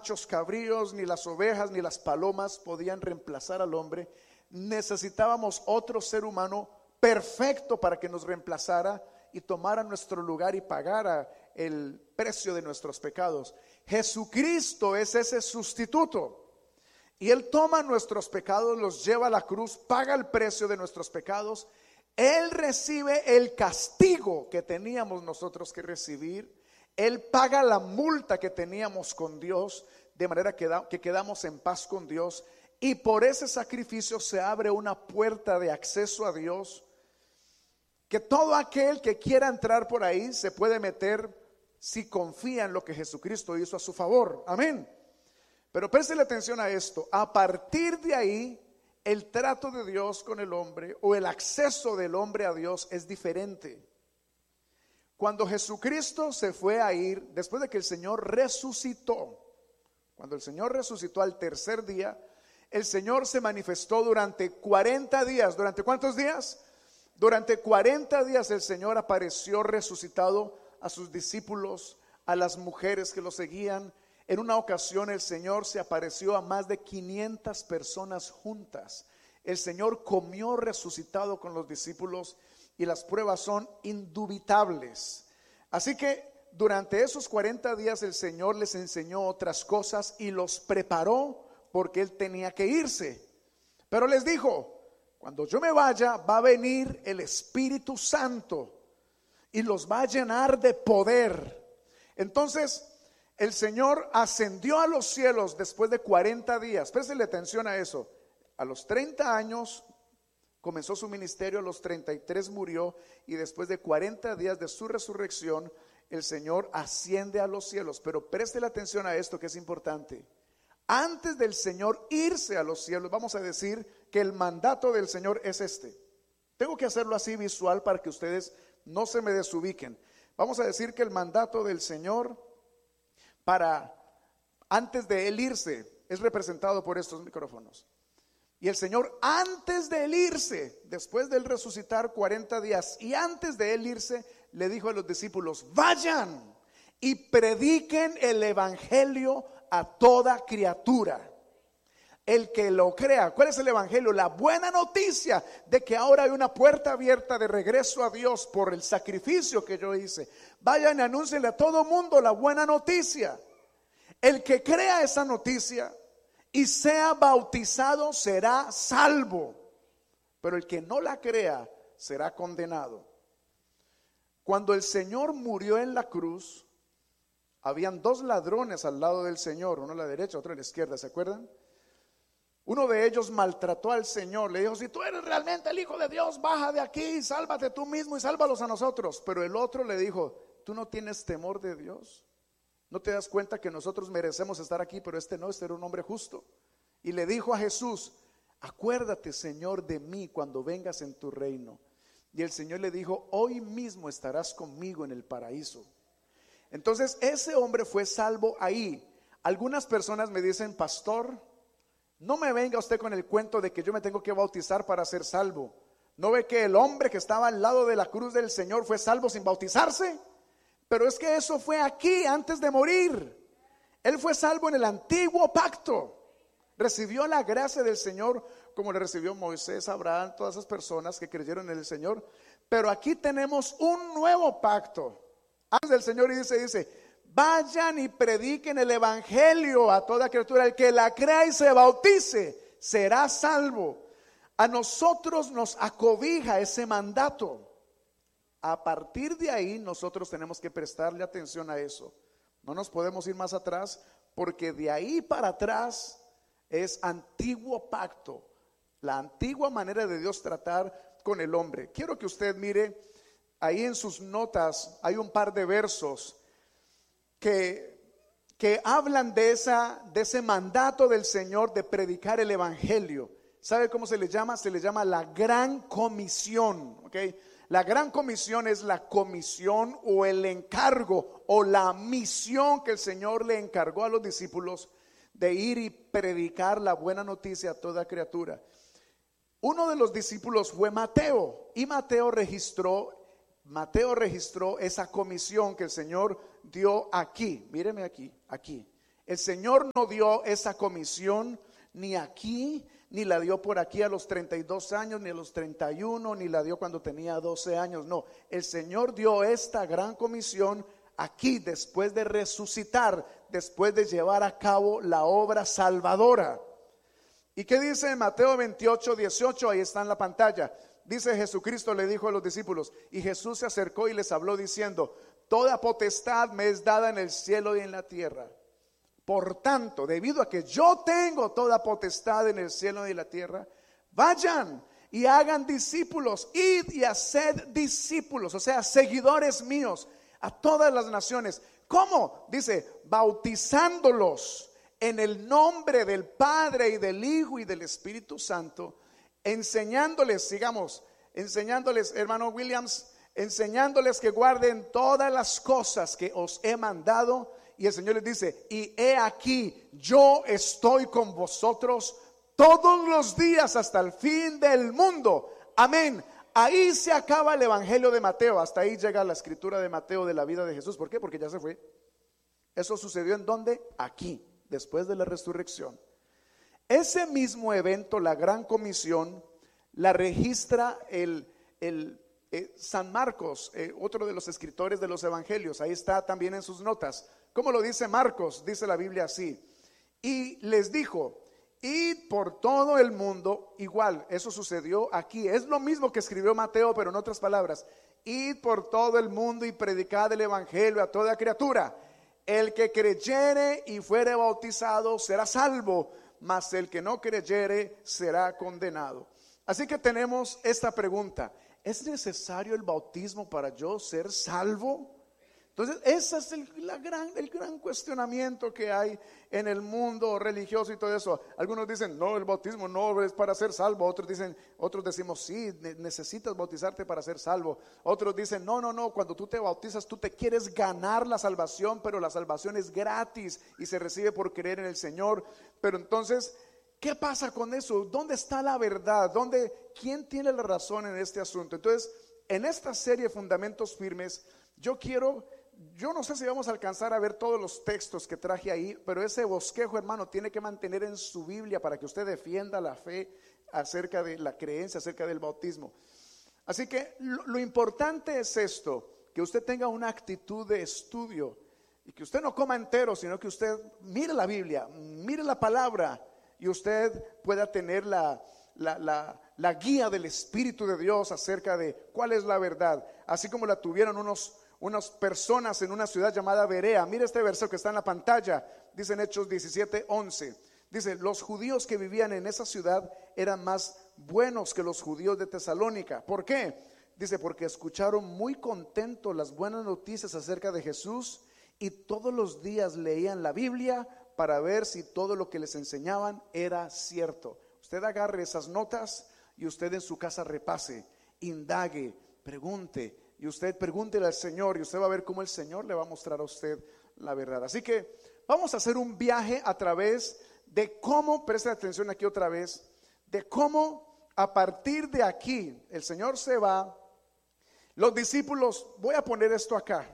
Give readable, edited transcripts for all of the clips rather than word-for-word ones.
machos cabríos, ni las ovejas, ni las palomas podían reemplazar al hombre. Necesitábamos otro ser humano perfecto para que nos reemplazara y tomara nuestro lugar y pagara el precio de nuestros pecados. Jesucristo es ese sustituto. Y Él toma nuestros pecados, los lleva a la cruz, paga el precio de nuestros pecados. Él recibe el castigo que teníamos nosotros que recibir. Él paga la multa que teníamos con Dios, de manera que quedamos en paz con Dios. Y por ese sacrificio se abre una puerta de acceso a Dios, que todo aquel que quiera entrar por ahí se puede meter si confía en lo que Jesucristo hizo a su favor. Amén. Pero préstele atención a esto. A partir de ahí, el trato de Dios con el hombre o el acceso del hombre a Dios es diferente. Cuando Jesucristo se fue a ir, después de que el Señor resucitó, cuando el Señor resucitó al tercer día, el Señor se manifestó durante 40 días. ¿Durante cuántos días? Durante 40 días el Señor apareció resucitado a sus discípulos, a las mujeres que lo seguían. En una ocasión el Señor se apareció a más de 500 personas juntas. El Señor comió resucitado con los discípulos y las pruebas son indubitables. Así que durante esos 40 días el Señor les enseñó otras cosas y los preparó porque Él tenía que irse. Pero les dijo: cuando yo me vaya, va a venir el Espíritu Santo y los va a llenar de poder. Entonces el Señor ascendió a los cielos después de 40 días. Préstele atención a eso. A los 30 años comenzó su ministerio, a los 33 murió, y después de 40 días de su resurrección, el Señor asciende a los cielos. Pero préstele atención a esto que es importante. Antes del Señor irse a los cielos, vamos a decir que el mandato del Señor es este. Tengo que hacerlo así visual para que ustedes no se me desubiquen. Vamos a decir que el mandato del Señor para antes de Él irse es representado por estos micrófonos. Y el Señor antes de Él irse, después de Él resucitar 40 días y antes de Él irse, le dijo a los discípulos: vayan y prediquen el evangelio a toda criatura. El que lo crea. ¿Cuál es el evangelio? La buena noticia de que ahora hay una puerta abierta de regreso a Dios por el sacrificio que yo hice. Vayan y anúncienle a todo mundo la buena noticia. El que crea esa noticia y sea bautizado será salvo, pero el que no la crea será condenado. Cuando el Señor murió en la cruz, habían dos ladrones al lado del Señor, uno a la derecha, otro a la izquierda, ¿se acuerdan? Uno de ellos maltrató al Señor, le dijo: si tú eres realmente el Hijo de Dios, baja de aquí, sálvate tú mismo y sálvalos a nosotros. Pero el otro le dijo: ¿tú no tienes temor de Dios? ¿No te das cuenta que nosotros merecemos estar aquí, pero este no, este era un hombre justo? Y le dijo a Jesús: acuérdate, Señor, de mí cuando vengas en tu reino. Y el Señor le dijo: hoy mismo estarás conmigo en el paraíso. Entonces ese hombre fue salvo ahí. Algunas personas me dicen: pastor, no me venga usted con el cuento de que yo me tengo que bautizar para ser salvo. ¿No ve que el hombre que estaba al lado de la cruz del Señor fue salvo sin bautizarse? Pero es que eso fue aquí, antes de morir. Él fue salvo en el antiguo pacto. Recibió la gracia del Señor como le recibió Moisés, Abraham, todas esas personas que creyeron en el Señor. Pero aquí tenemos un nuevo pacto. Antes del Señor y dice: vayan y prediquen el evangelio a toda criatura. El que la crea y se bautice será salvo. A nosotros nos acobija ese mandato. A partir de ahí nosotros tenemos que prestarle atención a eso. No nos podemos ir más atrás, porque de ahí para atrás es antiguo pacto, la antigua manera de Dios tratar con el hombre. Quiero que usted mire, ahí en sus notas hay un par de versos que hablan de ese mandato del Señor de predicar el evangelio. ¿Sabe cómo se le llama? Se le llama la gran comisión, ¿ok? La gran comisión es la comisión o el encargo o la misión que el Señor le encargó a los discípulos de ir y predicar la buena noticia a toda criatura. Uno de los discípulos fue Mateo, y Mateo registró esa comisión que el Señor dio aquí. Míreme aquí. El Señor no dio esa comisión ni aquí, ni la dio por aquí a los 32 años, ni a los 31, ni la dio cuando tenía 12 años. No, el Señor dio esta gran comisión aquí, después de resucitar, después de llevar a cabo la obra salvadora. ¿Y qué dice en Mateo 28, 18? Ahí está en la pantalla. Dice: Jesucristo le dijo a los discípulos, y Jesús se acercó y les habló diciendo: toda potestad me es dada en el cielo y en la tierra. Por tanto, debido a que yo tengo toda potestad en el cielo y en la tierra, vayan y hagan discípulos, id y haced discípulos, o sea, seguidores míos, a todas las naciones. ¿Cómo? Dice: bautizándolos en el nombre del Padre y del Hijo y del Espíritu Santo, enseñándoles, hermano Williams, enseñándoles que guarden todas las cosas que os he mandado. Y el Señor les dice: y he aquí, yo estoy con vosotros todos los días hasta el fin del mundo. Amén. Ahí se acaba el evangelio de Mateo. Hasta ahí llega la escritura de Mateo de la vida de Jesús. ¿Por qué? Porque ya se fue. Eso sucedió ¿en dónde? Aquí, después de la resurrección. Ese mismo evento, la gran comisión, la registra San Marcos, otro de los escritores de los evangelios. Ahí está también en sus notas. ¿Cómo lo dice Marcos? Dice la Biblia así: y les dijo: id por todo el mundo. Igual, eso sucedió aquí. Es lo mismo que escribió Mateo, pero en otras palabras: id por todo el mundo y predicad el evangelio a toda criatura. El que creyere y fuere bautizado será salvo, mas el que no creyere será condenado. Así que tenemos esta pregunta: ¿es necesario el bautismo para yo ser salvo? Entonces ese es el gran cuestionamiento que hay en el mundo religioso y todo eso. Algunos dicen: no, el bautismo no es para ser salvo. Otros decimos: sí, necesitas bautizarte para ser salvo. Otros dicen: no, cuando tú te bautizas tú te quieres ganar la salvación, pero la salvación es gratis y se recibe por creer en el Señor. Pero entonces, ¿qué pasa con eso? ¿Dónde está la verdad? ¿Quién tiene la razón en este asunto? Entonces, en esta serie de Fundamentos Firmes, yo no sé si vamos a alcanzar a ver todos los textos que traje ahí, pero ese bosquejo, hermano, tiene que mantener en su Biblia para que usted defienda la fe acerca de la creencia, acerca del bautismo. Así que lo importante es esto: que usted tenga una actitud de estudio y que usted no coma entero, sino que usted mire la Biblia, mire la palabra, y usted pueda tener la guía del Espíritu de Dios acerca de cuál es la verdad, así como la tuvieron unas personas en una ciudad llamada Berea. Mira este verso que está en la pantalla. Dice en Hechos 17:11. Dice: los judíos que vivían en esa ciudad eran más buenos que los judíos de Tesalónica. ¿Por qué? Dice: porque escucharon muy contentos las buenas noticias acerca de Jesús, y todos los días leían la Biblia para ver si todo lo que les enseñaban era cierto. Usted agarre esas notas y usted en su casa repase, indague, pregunte. Y usted pregúntele al Señor, y usted va a ver cómo el Señor le va a mostrar a usted la verdad. Así que vamos a hacer un viaje a través de cómo, preste atención aquí otra vez, de cómo a partir de aquí el Señor se va. Los discípulos, voy a poner esto acá.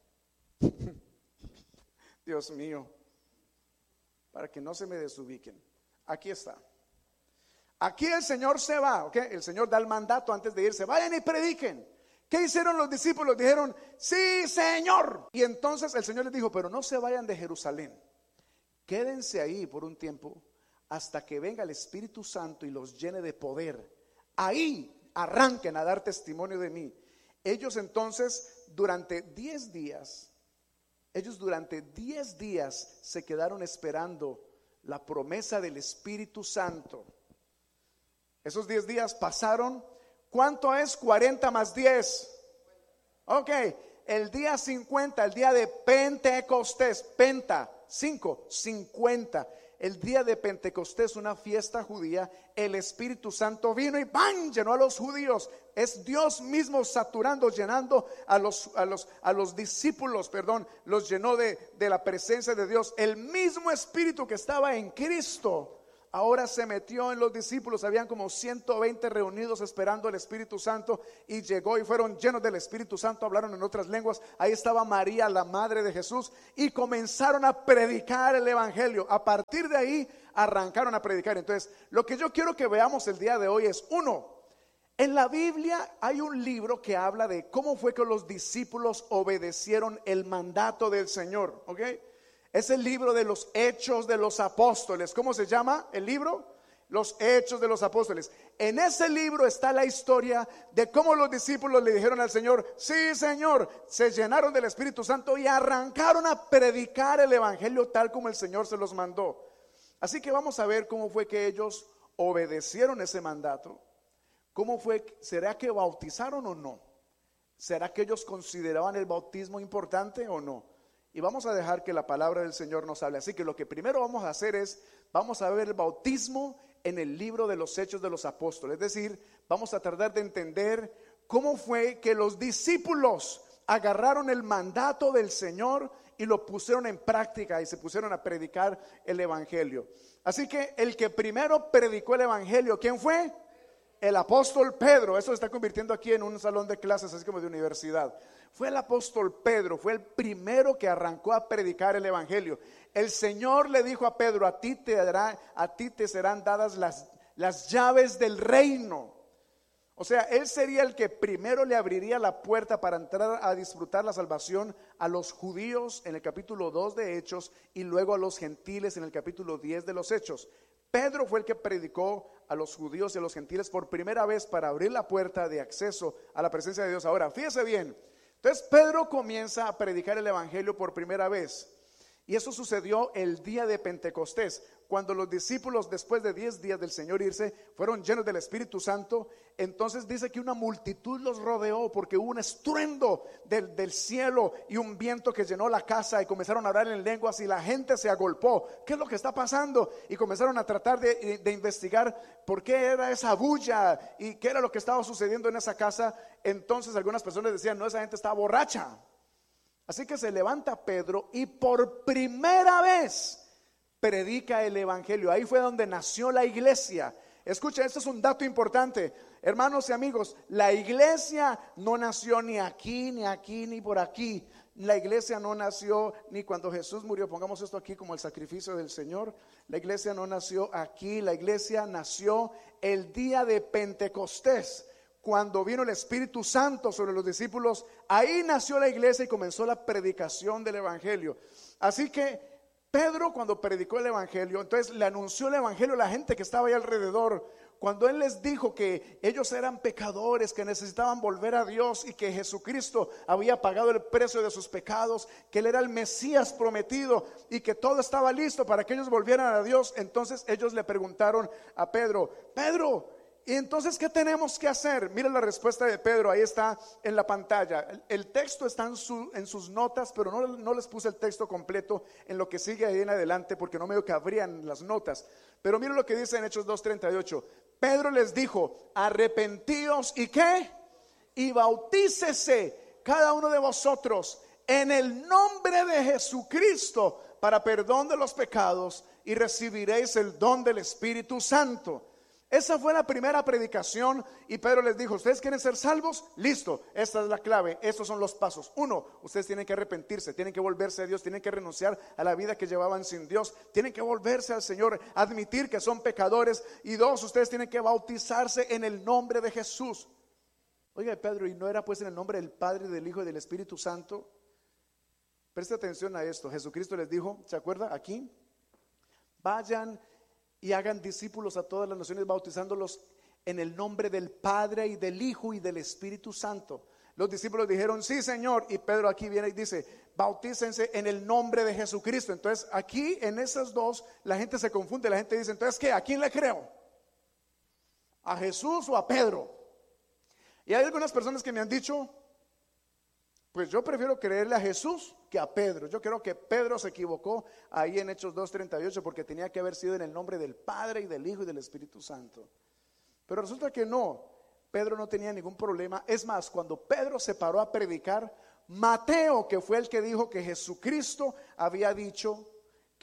Dios mío, para que no se me desubiquen. Aquí está. Aquí el Señor se va, ¿ok? El Señor da el mandato antes de irse: vayan y prediquen. ¿Qué hicieron los discípulos? Dijeron: sí, Señor. Y entonces el Señor les dijo: pero no se vayan de Jerusalén, quédense ahí por un tiempo hasta que venga el Espíritu Santo y los llene de poder. Ahí arranquen a dar testimonio de mí. Ellos entonces durante 10 días se quedaron esperando la promesa del Espíritu Santo. Esos 10 días pasaron. ¿Cuánto es 40 más 10? Ok, el día 50, el día de Pentecostés, 50. El día de Pentecostés, una fiesta judía, el Espíritu Santo vino y ¡bam!, llenó a los judíos. Es Dios mismo saturando, llenando a los discípulos, los llenó de la presencia de Dios. El mismo Espíritu que estaba en Cristo ahora se metió en los discípulos. Habían como 120 reunidos esperando el Espíritu Santo, y llegó y fueron llenos del Espíritu Santo, hablaron en otras lenguas. Ahí estaba María, la madre de Jesús, y comenzaron a predicar el evangelio. A partir de ahí arrancaron a predicar. Entonces, lo que yo quiero que veamos el día de hoy es: uno, en la Biblia hay un libro que habla de cómo fue que los discípulos obedecieron el mandato del Señor, ¿ok? Es el libro de los Hechos de los Apóstoles. ¿Cómo se llama el libro? Los Hechos de los Apóstoles. En ese libro está la historia de cómo los discípulos le dijeron al Señor: sí, Señor. Se llenaron del Espíritu Santo y arrancaron a predicar el evangelio tal como el Señor se los mandó. Así que vamos a ver cómo fue que ellos obedecieron ese mandato. ¿Cómo fue? ¿Será que bautizaron o no? ¿Será que ellos consideraban el bautismo importante o no? Y vamos a dejar que la palabra del Señor nos hable. Así que lo que primero vamos a hacer es, vamos a ver el bautismo en el libro de los Hechos de los Apóstoles. Es decir, vamos a tratar de entender cómo fue que los discípulos agarraron el mandato del Señor y lo pusieron en práctica y se pusieron a predicar el evangelio. Así que el que primero predicó el evangelio, ¿quién fue? El apóstol Pedro. Eso se está convirtiendo aquí en un salón de clases, así como de universidad. Fue el apóstol Pedro, fue el primero que arrancó a predicar el evangelio. El Señor le dijo a Pedro: a ti te serán dadas las llaves del reino. O sea, él sería el que primero le abriría la puerta para entrar a disfrutar la salvación a los judíos en el capítulo 2 de Hechos, y luego a los gentiles en el capítulo 10 de los Hechos. Pedro fue el que predicó a los judíos y a los gentiles por primera vez para abrir la puerta de acceso a la presencia de Dios. Ahora, fíjese bien. Entonces Pedro comienza a predicar el evangelio por primera vez. Y eso sucedió el día de Pentecostés, cuando los discípulos, después de 10 días del Señor irse, fueron llenos del Espíritu Santo. Entonces dice que una multitud los rodeó, porque hubo un estruendo del cielo y un viento que llenó la casa, y comenzaron a hablar en lenguas y la gente se agolpó. ¿Qué es lo que está pasando? Y comenzaron a tratar de investigar por qué era esa bulla y qué era lo que estaba sucediendo en esa casa. Entonces algunas personas decían: no, esa gente está borracha. Así que se levanta Pedro y por primera vez predica el evangelio. Ahí fue donde nació la iglesia. Escucha, esto es un dato importante, hermanos y amigos. La iglesia no nació ni aquí, ni por aquí. La iglesia no nació ni cuando Jesús murió. Pongamos esto aquí como el sacrificio del Señor. La iglesia no nació aquí. La iglesia nació el día de Pentecostés, cuando vino el Espíritu Santo sobre los discípulos. Ahí nació la iglesia y comenzó la predicación del evangelio. Así que Pedro, cuando predicó el evangelio, entonces le anunció el evangelio a la gente que estaba ahí alrededor. Cuando él les dijo que ellos eran pecadores, que necesitaban volver a Dios y que Jesucristo había pagado el precio de sus pecados, que él era el Mesías prometido y que todo estaba listo para que ellos volvieran a Dios, entonces ellos le preguntaron a Pedro: Pedro, ¿y entonces qué tenemos que hacer? Mira la respuesta de Pedro, ahí está en la pantalla. El texto está en sus notas, pero no les puse el texto completo en lo que sigue ahí en adelante, porque no me cabrían las notas. Pero mira lo que dice en Hechos 2:38. Pedro les dijo: arrepentíos y ¿qué? Y bautícese cada uno de vosotros en el nombre de Jesucristo para perdón de los pecados, y recibiréis el don del Espíritu Santo. Esa fue la primera predicación, y Pedro les dijo: ¿ustedes quieren ser salvos? Listo, esta es la clave, estos son los pasos. Uno, ustedes tienen que arrepentirse, tienen que volverse a Dios, tienen que renunciar a la vida que llevaban sin Dios, tienen que volverse al Señor, admitir que son pecadores. Y dos, ustedes tienen que bautizarse en el nombre de Jesús. Oiga, Pedro, ¿y no era pues en el nombre del Padre, del Hijo y del Espíritu Santo? Preste atención a esto. Jesucristo les dijo, ¿se acuerda? Aquí, vayan y hagan discípulos a todas las naciones, bautizándolos en el nombre del Padre y del Hijo y del Espíritu Santo. Los discípulos dijeron: sí, Señor. Y Pedro aquí viene y dice: bautícense en el nombre de Jesucristo. Entonces aquí en esas dos la gente se confunde. La gente dice: entonces ¿qué? ¿A quién le creo? ¿A Jesús o a Pedro? Y hay algunas personas que me han dicho: pues yo prefiero creerle a Jesús que a Pedro. Yo creo que Pedro se equivocó ahí en Hechos 2:38, porque tenía que haber sido en el nombre del Padre y del Hijo y del Espíritu Santo. Pero resulta que no, Pedro no tenía ningún problema. Es más, cuando Pedro se paró a predicar, Mateo, que fue el que dijo que Jesucristo había dicho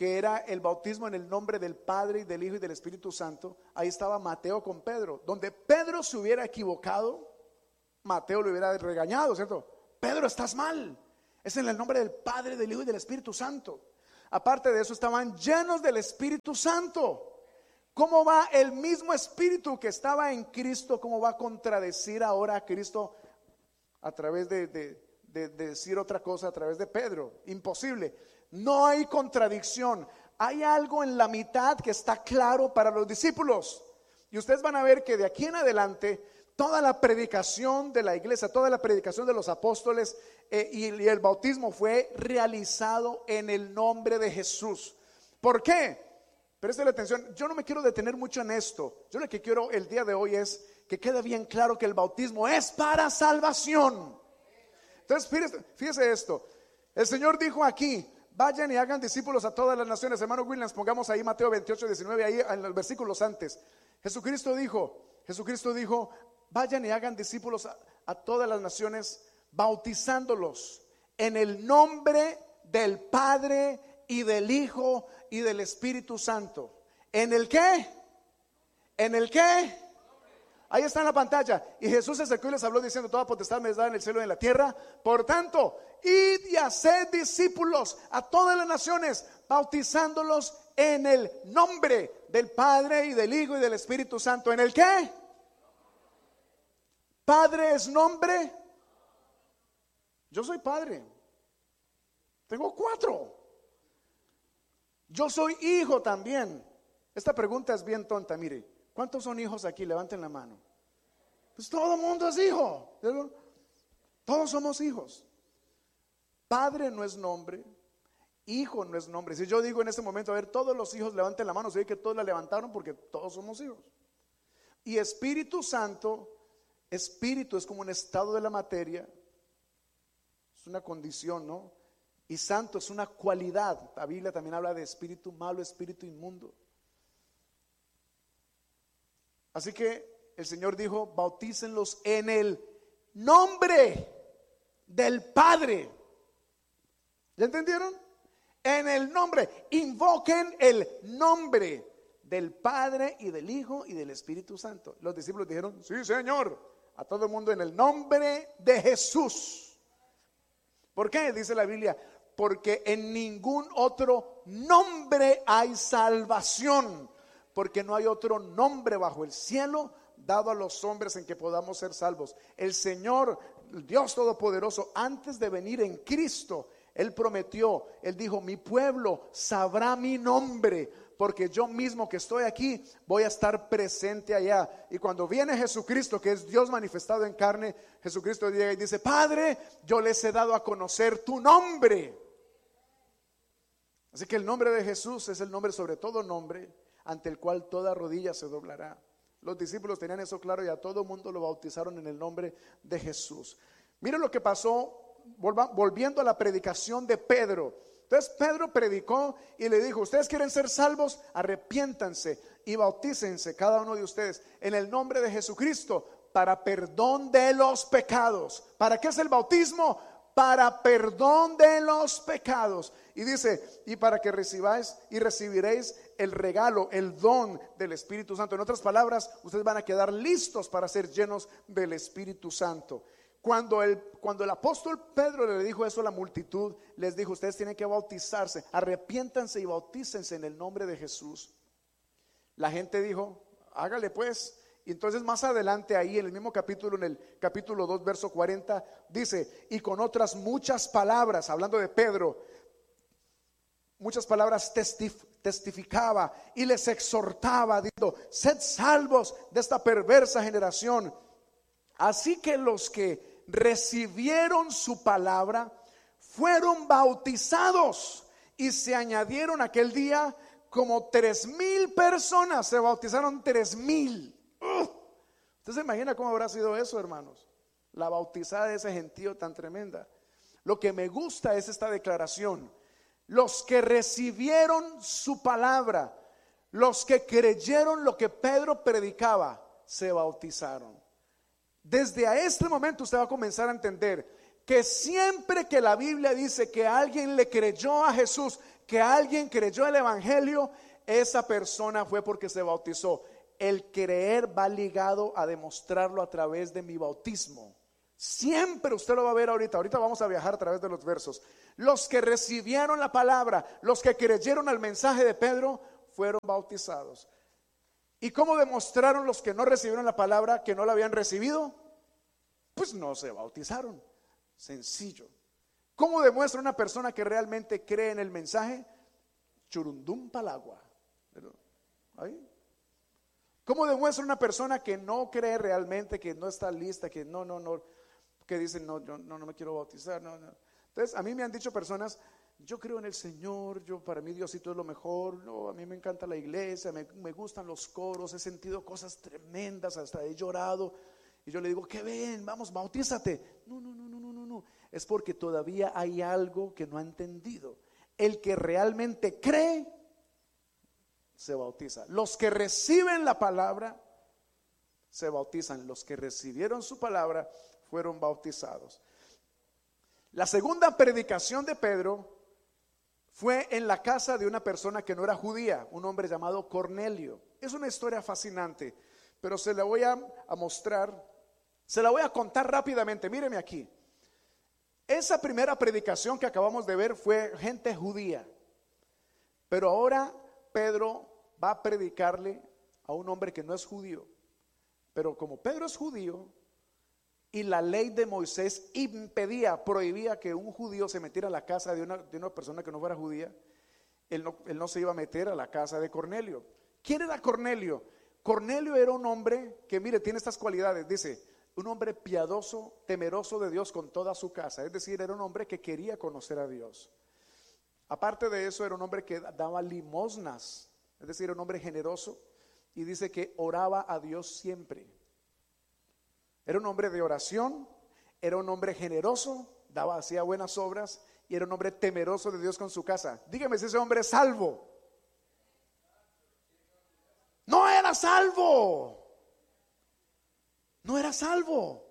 que era el bautismo en el nombre del Padre y del Hijo y del Espíritu Santo, ahí estaba Mateo con Pedro. Donde Pedro se hubiera equivocado, Mateo lo hubiera regañado, ¿cierto? Pedro, estás mal. Es en el nombre del Padre, del Hijo y del Espíritu Santo. Aparte de eso, estaban llenos del Espíritu Santo. ¿Cómo va el mismo Espíritu que estaba en Cristo? ¿Cómo va a contradecir ahora a Cristo a través de decir otra cosa a través de Pedro? Imposible. No hay contradicción. Hay algo en la mitad que está claro para los discípulos. Y ustedes van a ver que de aquí en adelante toda la predicación de la iglesia, toda la predicación de los apóstoles y el bautismo fue realizado en el nombre de Jesús. ¿Por qué? Préstale atención, yo no me quiero detener mucho en esto. Yo lo que quiero el día de hoy es que quede bien claro que el bautismo es para salvación. Entonces fíjese esto. El Señor dijo aquí: vayan y hagan discípulos a todas las naciones. Hermano Williams, pongamos ahí Mateo 28, 19, ahí en los versículos antes. Jesucristo dijo: vayan y hagan discípulos a todas las naciones, bautizándolos en el nombre del Padre y del Hijo y del Espíritu Santo. ¿En el qué? ¿En el qué? Ahí está en la pantalla. Y Jesús se acercó y les habló diciendo: toda potestad me es dada en el cielo y en la tierra. Por tanto, id y haced discípulos a todas las naciones, bautizándolos en el nombre del Padre y del Hijo y del Espíritu Santo. ¿En el qué? ¿Padre es nombre? Yo soy padre. Tengo 4. Yo soy hijo también. Esta pregunta es bien tonta, mire. ¿Cuántos son hijos aquí? Levanten la mano. Pues todo el mundo es hijo. Todos somos hijos. Padre no es nombre, hijo no es nombre. Si yo digo en este momento, a ver, todos los hijos levanten la mano, se ve que todos la levantaron porque todos somos hijos. Y Espíritu Santo, espíritu es como un estado de la materia, es una condición, ¿no? Y santo es una cualidad. La Biblia también habla de espíritu malo, espíritu inmundo. Así que el Señor dijo: bautícenlos en el nombre del Padre. ¿Ya entendieron? En el nombre. Invoquen el nombre del Padre y del Hijo y del Espíritu Santo. Los discípulos dijeron: sí, Señor. A todo el mundo en el nombre de Jesús. ¿Por qué? Dice la Biblia: porque en ningún otro nombre hay salvación, porque no hay otro nombre bajo el cielo dado a los hombres en que podamos ser salvos. El Señor, Dios Todopoderoso, antes de venir en Cristo, Él prometió, Él dijo: mi pueblo sabrá mi nombre, porque yo mismo que estoy aquí voy a estar presente allá. Y cuando viene Jesucristo, que es Dios manifestado en carne, Jesucristo llega y dice: Padre, yo les he dado a conocer tu nombre. Así que el nombre de Jesús es el nombre sobre todo nombre, ante el cual toda rodilla se doblará. Los discípulos tenían eso claro y a todo mundo lo bautizaron en el nombre de Jesús. Miren lo que pasó, volviendo a la predicación de Pedro. Entonces Pedro predicó y le dijo: ustedes quieren ser salvos, arrepiéntanse y bautícense cada uno de ustedes en el nombre de Jesucristo para perdón de los pecados. ¿Para qué es el bautismo? Para perdón de los pecados. Y dice: y para que recibáis y recibiréis el regalo, el don del Espíritu Santo. En otras palabras, ustedes van a quedar listos para ser llenos del Espíritu Santo. Cuando el apóstol Pedro le dijo eso a la multitud, les dijo: ustedes tienen que bautizarse, arrepiéntanse y bautícense en el nombre de Jesús. La gente dijo: hágale pues. Y entonces más adelante ahí en el mismo capítulo, en el capítulo 2 verso 40, dice: y con otras muchas palabras, hablando de Pedro, muchas palabras testificaba y les exhortaba, diciendo: sed salvos de esta perversa generación. Así que los que recibieron su palabra fueron bautizados, y se añadieron aquel día como 3,000 personas. Se bautizaron 3,000. ¿Usted se imagina cómo habrá sido eso, hermanos? La bautizada de ese gentío tan tremenda. Lo que me gusta es esta declaración: los que recibieron su palabra, los que creyeron lo que Pedro predicaba, se bautizaron. Desde a este momento usted va a comenzar a entender que siempre que la Biblia dice que alguien le creyó a Jesús, que alguien creyó el evangelio, esa persona fue porque se bautizó. El creer va ligado a demostrarlo a través de mi bautismo. Siempre usted lo va a ver ahorita. Ahorita vamos a viajar a través de los versos. Los que recibieron la palabra, los que creyeron al mensaje de Pedro, fueron bautizados. ¿Y cómo demostraron los que no recibieron la palabra que no la habían recibido? Pues no se bautizaron. Sencillo. ¿Cómo demuestra una persona que realmente cree en el mensaje? Churundum palagua. ¿Ahí? ¿Cómo demuestra una persona que no cree realmente, que no está lista, que no, que dice no me quiero bautizar? No. Entonces, a mí me han dicho personas, yo creo en el Señor, para mí Diosito es lo mejor, no, a mí me encanta la iglesia, me gustan los coros, he sentido cosas tremendas, hasta he llorado. Y yo le digo, qué ven, vamos, bautízate. No. Es porque todavía hay algo que no ha entendido. El que realmente cree, se bautiza. Los que reciben la palabra, se bautizan. Los que recibieron su palabra, fueron bautizados. La segunda predicación de Pedro fue en la casa de una persona que no era judía, un hombre llamado Cornelio. Es una historia fascinante, pero se la voy a mostrar, se la voy a contar rápidamente. Míreme aquí. Esa primera predicación que acabamos de ver fue gente judía, pero ahora Pedro va a predicarle a un hombre que no es judío. Pero como Pedro es judío y la ley de Moisés prohibía que un judío se metiera a la casa de una persona que no fuera judía, él no se iba a meter a la casa de Cornelio. ¿Quién era Cornelio? Cornelio era un hombre que, mire, tiene estas cualidades. Dice, un hombre piadoso, temeroso de Dios con toda su casa. Es decir, era un hombre que quería conocer a Dios. Aparte de eso, era un hombre que daba limosnas. Es decir, era un hombre generoso. Y dice que oraba a Dios siempre. Era un hombre de oración, era un hombre generoso, hacía buenas obras y era un hombre temeroso de Dios con su casa. Dígame si ese hombre es salvo. No era salvo. No era salvo.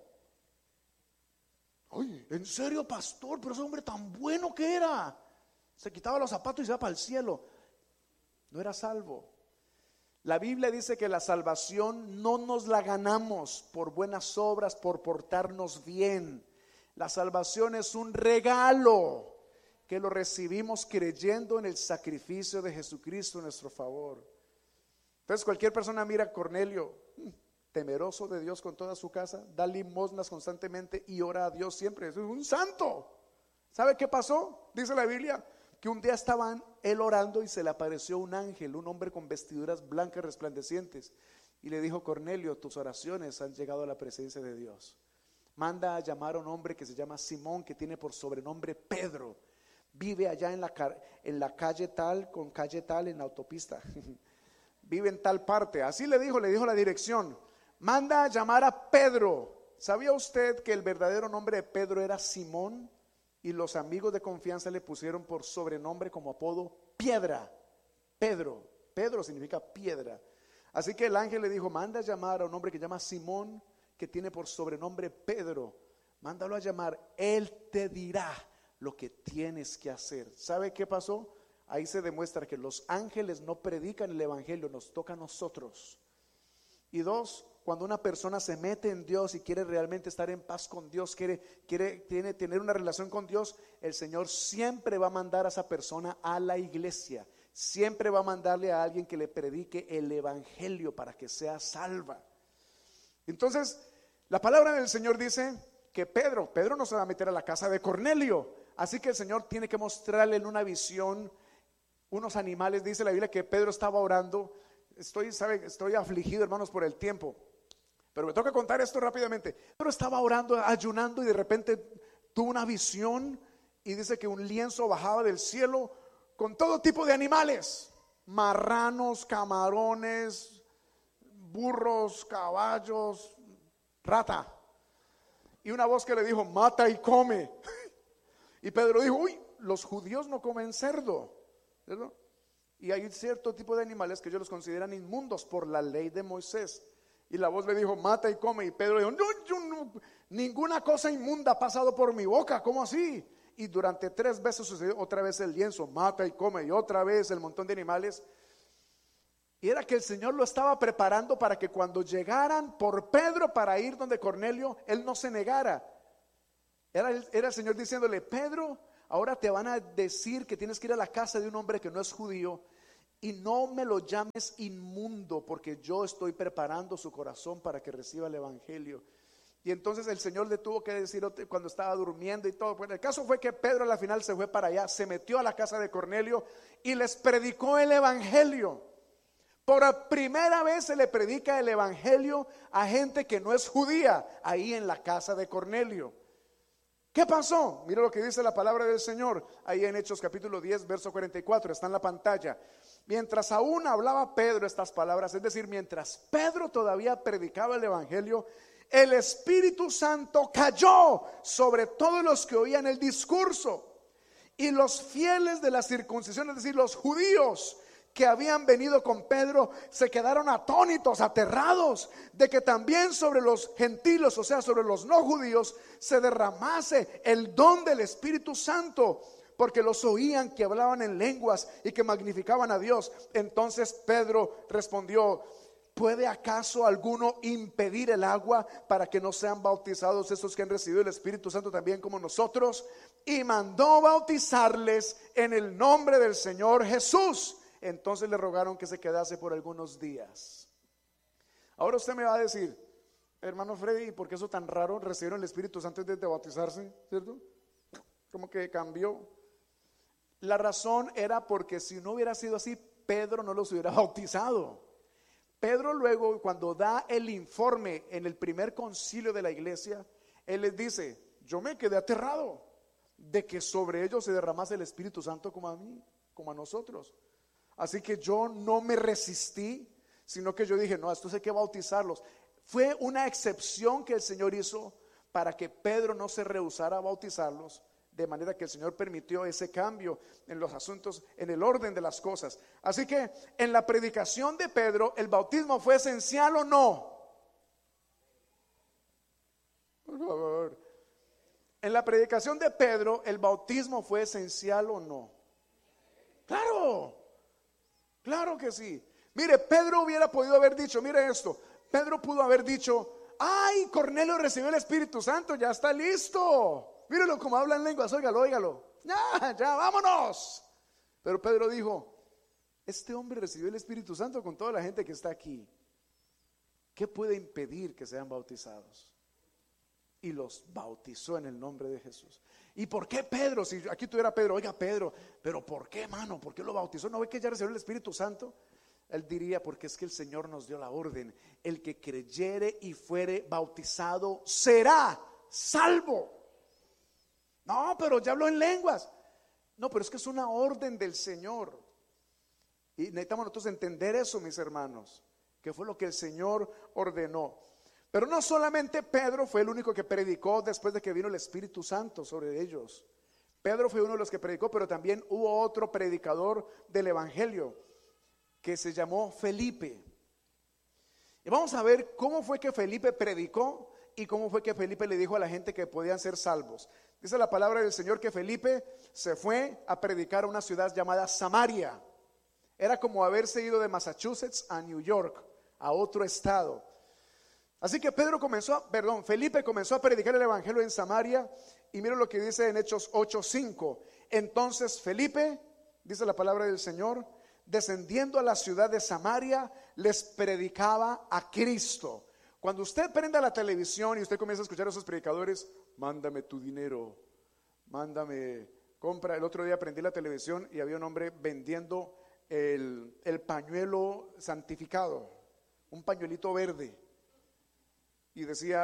Oye, ¿en serio, pastor? Pero ese hombre tan bueno que era. Se quitaba los zapatos y se iba para el cielo. No era salvo. La Biblia dice que la salvación no nos la ganamos por buenas obras, por portarnos bien. La salvación es un regalo que lo recibimos creyendo en el sacrificio de Jesucristo en nuestro favor. Entonces cualquier persona mira a Cornelio, temeroso de Dios con toda su casa, da limosnas constantemente y ora a Dios siempre. Es un santo. ¿Sabe qué pasó? Dice la Biblia que un día estaban él orando y se le apareció un ángel, un hombre con vestiduras blancas resplandecientes, y le dijo: Cornelio, tus oraciones han llegado a la presencia de Dios. Manda a llamar a un hombre que se llama Simón, que tiene por sobrenombre Pedro. Vive allá en la calle tal, con calle tal, en la autopista. Vive en tal parte. Así le dijo la dirección. Manda a llamar a Pedro. ¿Sabía usted que el verdadero nombre de Pedro era Simón? Y los amigos de confianza le pusieron por sobrenombre, como apodo, Piedra. Pedro significa piedra. Así que el ángel le dijo: manda a llamar a un hombre que se llama Simón, que tiene por sobrenombre Pedro. Mándalo a llamar, él te dirá lo que tienes que hacer. ¿Sabe qué pasó? Ahí se demuestra que los ángeles no predican el evangelio, nos toca a nosotros. Y dos, cuando una persona se mete en Dios y quiere realmente estar en paz con Dios, quiere tener una relación con Dios, el Señor siempre va a mandar a esa persona a la iglesia. Siempre va a mandarle a alguien que le predique el evangelio para que sea salva. Entonces, la palabra del Señor dice que Pedro no se va a meter a la casa de Cornelio. Así que el Señor tiene que mostrarle en una visión unos animales. Dice la Biblia que Pedro estaba orando. Estoy afligido, hermanos, por el tiempo, pero me toca contar esto rápidamente. Pedro estaba orando, ayunando, y de repente tuvo una visión, y dice que un lienzo bajaba del cielo con todo tipo de animales: marranos, camarones, burros, caballos, rata. Y una voz que le dijo: mata y come. Y Pedro dijo: uy, los judíos no comen cerdo, ¿verdad? Y hay cierto tipo de animales que ellos los consideran inmundos por la ley de Moisés. Y la voz le dijo: mata y come. Y Pedro dijo: no, ninguna cosa inmunda ha pasado por mi boca. ¿Cómo así? y durante 3 veces sucedió otra vez el lienzo, mata y come, y otra vez el montón de animales. Y era que el Señor lo estaba preparando para que cuando llegaran por Pedro para ir donde Cornelio, él no se negara. Era el Señor diciéndole: Pedro, ahora te van a decir que tienes que ir a la casa de un hombre que no es judío, y no me lo llames inmundo, porque yo estoy preparando su corazón para que reciba el evangelio. Y entonces el Señor le tuvo que decir cuando estaba durmiendo y todo. Bueno, el caso fue que Pedro a la final se fue para allá, se metió a la casa de Cornelio y les predicó el evangelio. Por primera vez se le predica el evangelio a gente que no es judía, ahí en la casa de Cornelio. ¿Qué pasó? Mira lo que dice la palabra del Señor ahí en Hechos capítulo 10 verso 44, está en la pantalla. Mientras aún hablaba Pedro estas palabras, es decir, mientras Pedro todavía predicaba el evangelio, el Espíritu Santo cayó sobre todos los que oían el discurso, y los fieles de la circuncisión, es decir, los judíos que habían venido con Pedro, se quedaron atónitos, aterrados de que también sobre los gentiles, o sea, sobre los no judíos, se derramase el don del Espíritu Santo, porque los oían que hablaban en lenguas y que magnificaban a Dios. Entonces Pedro respondió: ¿puede acaso alguno impedir el agua para que no sean bautizados esos que han recibido el Espíritu Santo también como nosotros? Y mandó bautizarles en el nombre del Señor Jesús. Entonces le rogaron que se quedase por algunos días. Ahora usted me va a decir: hermano Freddy, ¿por qué eso tan raro? ¿Recibieron el Espíritu Santo antes de bautizarse? ¿Cierto? Como que cambió. La razón era porque si no hubiera sido así, Pedro no los hubiera bautizado. Pedro luego, cuando da el informe en el primer concilio de la iglesia, él les dice: yo me quedé aterrado de que sobre ellos se derramase el Espíritu Santo como a mí, como a nosotros. Así que yo no me resistí, sino que yo dije: no, estos hay que bautizarlos. Fue una excepción que el Señor hizo para que Pedro no se rehusara a bautizarlos, de manera que el Señor permitió ese cambio en los asuntos, en el orden de las cosas. Así que en la predicación de Pedro, ¿el bautismo fue esencial o no? Por favor. En la predicación de Pedro, ¿el bautismo fue esencial o no? Claro, claro que sí. Mire, Pedro hubiera podido haber dicho, mire esto, Pedro pudo haber dicho: ay, Cornelio recibió el Espíritu Santo, ya está listo. Míralo como habla en lenguas, óigalo. Ya, vámonos. Pero Pedro dijo: este hombre recibió el Espíritu Santo con toda la gente que está aquí. ¿Qué puede impedir que sean bautizados? Y los bautizó en el nombre de Jesús. ¿Y por qué Pedro? Si aquí tuviera Pedro: oiga Pedro, pero ¿por qué, hermano? ¿Por qué lo bautizó? ¿No ve que ya recibió el Espíritu Santo? Él diría: porque es que el Señor nos dio la orden: el que creyere y fuere bautizado será salvo. No, pero ya habló en lenguas. No, pero es que es una orden del Señor. Y necesitamos nosotros entender eso, mis hermanos, que fue lo que el Señor ordenó. Pero no solamente Pedro fue el único que predicó después de que vino el Espíritu Santo sobre ellos. Pedro fue uno de los que predicó, pero también hubo otro predicador del Evangelio que se llamó Felipe. Y vamos a ver cómo fue que Felipe predicó y cómo fue que Felipe le dijo a la gente que podían ser salvos. Dice la palabra del Señor que Felipe se fue a predicar a una ciudad llamada Samaria. Era como haberse ido de Massachusetts a New York, a otro estado. Así que Felipe comenzó a predicar el evangelio en Samaria. Y miren lo que dice en Hechos 8:5. Entonces Felipe, dice la palabra del Señor, descendiendo a la ciudad de Samaria, les predicaba a Cristo. Cuando usted prenda la televisión y usted comienza a escuchar a esos predicadores: mándame tu dinero, compra. El otro día prendí la televisión y había un hombre vendiendo el pañuelo santificado, un pañuelito verde, y decía: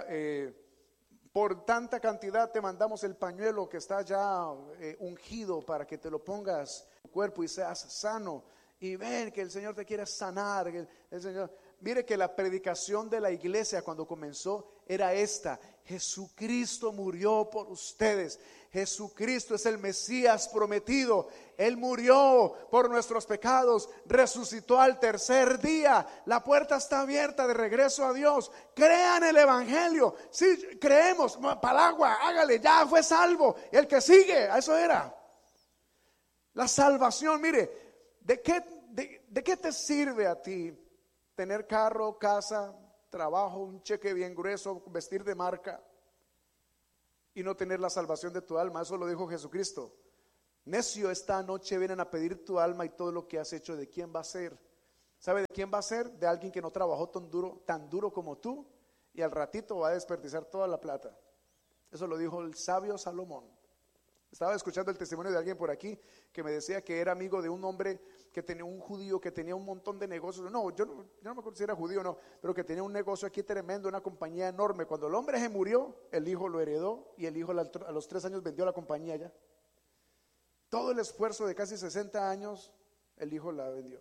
por tanta cantidad te mandamos el pañuelo que está ya ungido para que te lo pongas en tu cuerpo y seas sano. Y ven que el Señor te quiere sanar, el Señor. mire que la predicación de la iglesia cuando comenzó era esta: Jesucristo murió por ustedes. Jesucristo es el Mesías prometido. Él murió por nuestros pecados, resucitó al tercer día. La puerta está abierta de regreso a Dios. Crean el evangelio. Si creemos, palagua, hágale, ya fue salvo. El que sigue, a eso era. La salvación, mire, ¿de qué te sirve a ti tener carro, casa, trabajo, un cheque bien grueso, vestir de marca y no tener la salvación de tu alma? Eso lo dijo Jesucristo. Necio, esta noche vienen a pedir tu alma y todo lo que has hecho. ¿De quién va a ser? ¿Sabe de quién va a ser? De alguien que no trabajó tan duro como tú, y al ratito va a desperdiciar toda la plata. Eso lo dijo el sabio Salomón. Estaba escuchando el testimonio de alguien por aquí que me decía que era amigo de un hombre que tenía, un judío que tenía un montón de negocios. No, yo no me acuerdo si era judío o no, pero que tenía un negocio aquí tremendo, una compañía enorme. Cuando el hombre se murió, el hijo lo heredó y el hijo a los 3 años vendió la compañía ya. Todo el esfuerzo de casi 60 años, el hijo la vendió.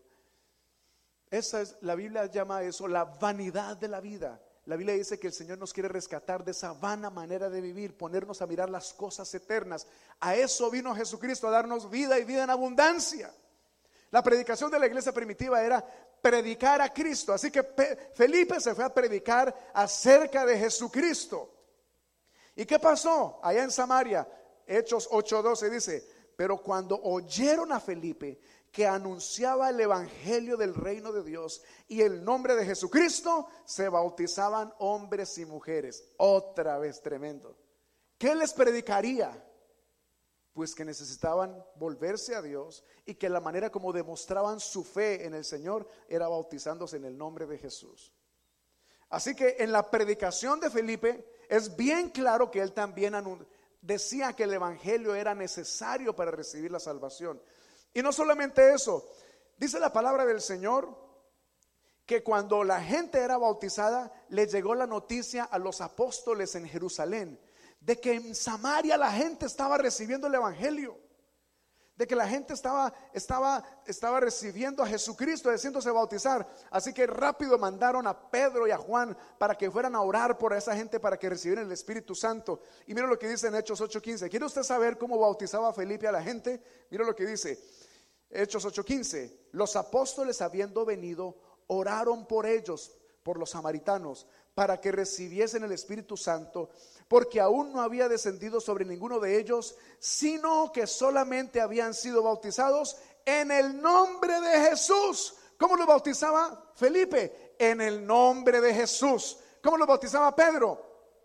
Esa es, la Biblia llama eso la vanidad de la vida. La Biblia dice que el Señor nos quiere rescatar de esa vana manera de vivir, ponernos a mirar las cosas eternas. A eso vino Jesucristo, a darnos vida y vida en abundancia. La predicación de la iglesia primitiva era predicar a Cristo. Así que Felipe se fue a predicar acerca de Jesucristo. ¿Y qué pasó? Allá en Samaria, Hechos 8:12 dice: pero cuando oyeron a Felipe que anunciaba el evangelio del reino de Dios y el nombre de Jesucristo, se bautizaban hombres y mujeres. Otra vez tremendo. ¿Qué les predicaría? Pues que necesitaban volverse a Dios y que la manera como demostraban su fe en el Señor era bautizándose en el nombre de Jesús. Así que en la predicación de Felipe es bien claro que él también decía que el evangelio era necesario para recibir la salvación. Y no solamente eso, dice la palabra del Señor que cuando la gente era bautizada, le llegó la noticia a los apóstoles en Jerusalén de que en Samaria la gente estaba recibiendo el evangelio, de que la gente estaba recibiendo a Jesucristo, haciéndose bautizar. Así que rápido mandaron a Pedro y a Juan para que fueran a orar por esa gente para que recibieran el Espíritu Santo. Y mira lo que dice en Hechos 8:15. ¿Quiere usted saber cómo bautizaba Felipe a la gente? Mira lo que dice Hechos 8:15. Los apóstoles, habiendo venido, oraron por ellos, por los samaritanos, para que recibiesen el Espíritu Santo, porque aún no había descendido sobre ninguno de ellos, sino que solamente habían sido bautizados en el nombre de Jesús. ¿Cómo lo bautizaba Felipe? En el nombre de Jesús. ¿Cómo lo bautizaba Pedro?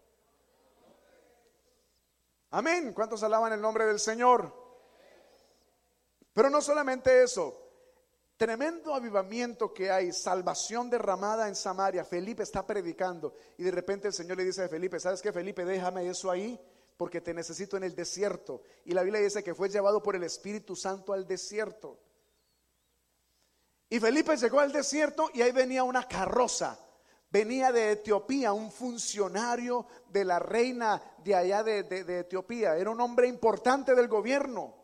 Amén. ¿Cuántos alaban el nombre del Señor? Pero no solamente eso. Tremendo avivamiento que hay, salvación derramada en Samaria. Felipe está predicando y de repente el Señor le dice a Felipe: ¿sabes qué, Felipe? Déjame eso ahí porque te necesito en el desierto. Y la Biblia dice que fue llevado por el Espíritu Santo al desierto. Y Felipe llegó al desierto y ahí venía una carroza. Venía de Etiopía, un funcionario de la reina de allá de Etiopía. Era un hombre importante del gobierno.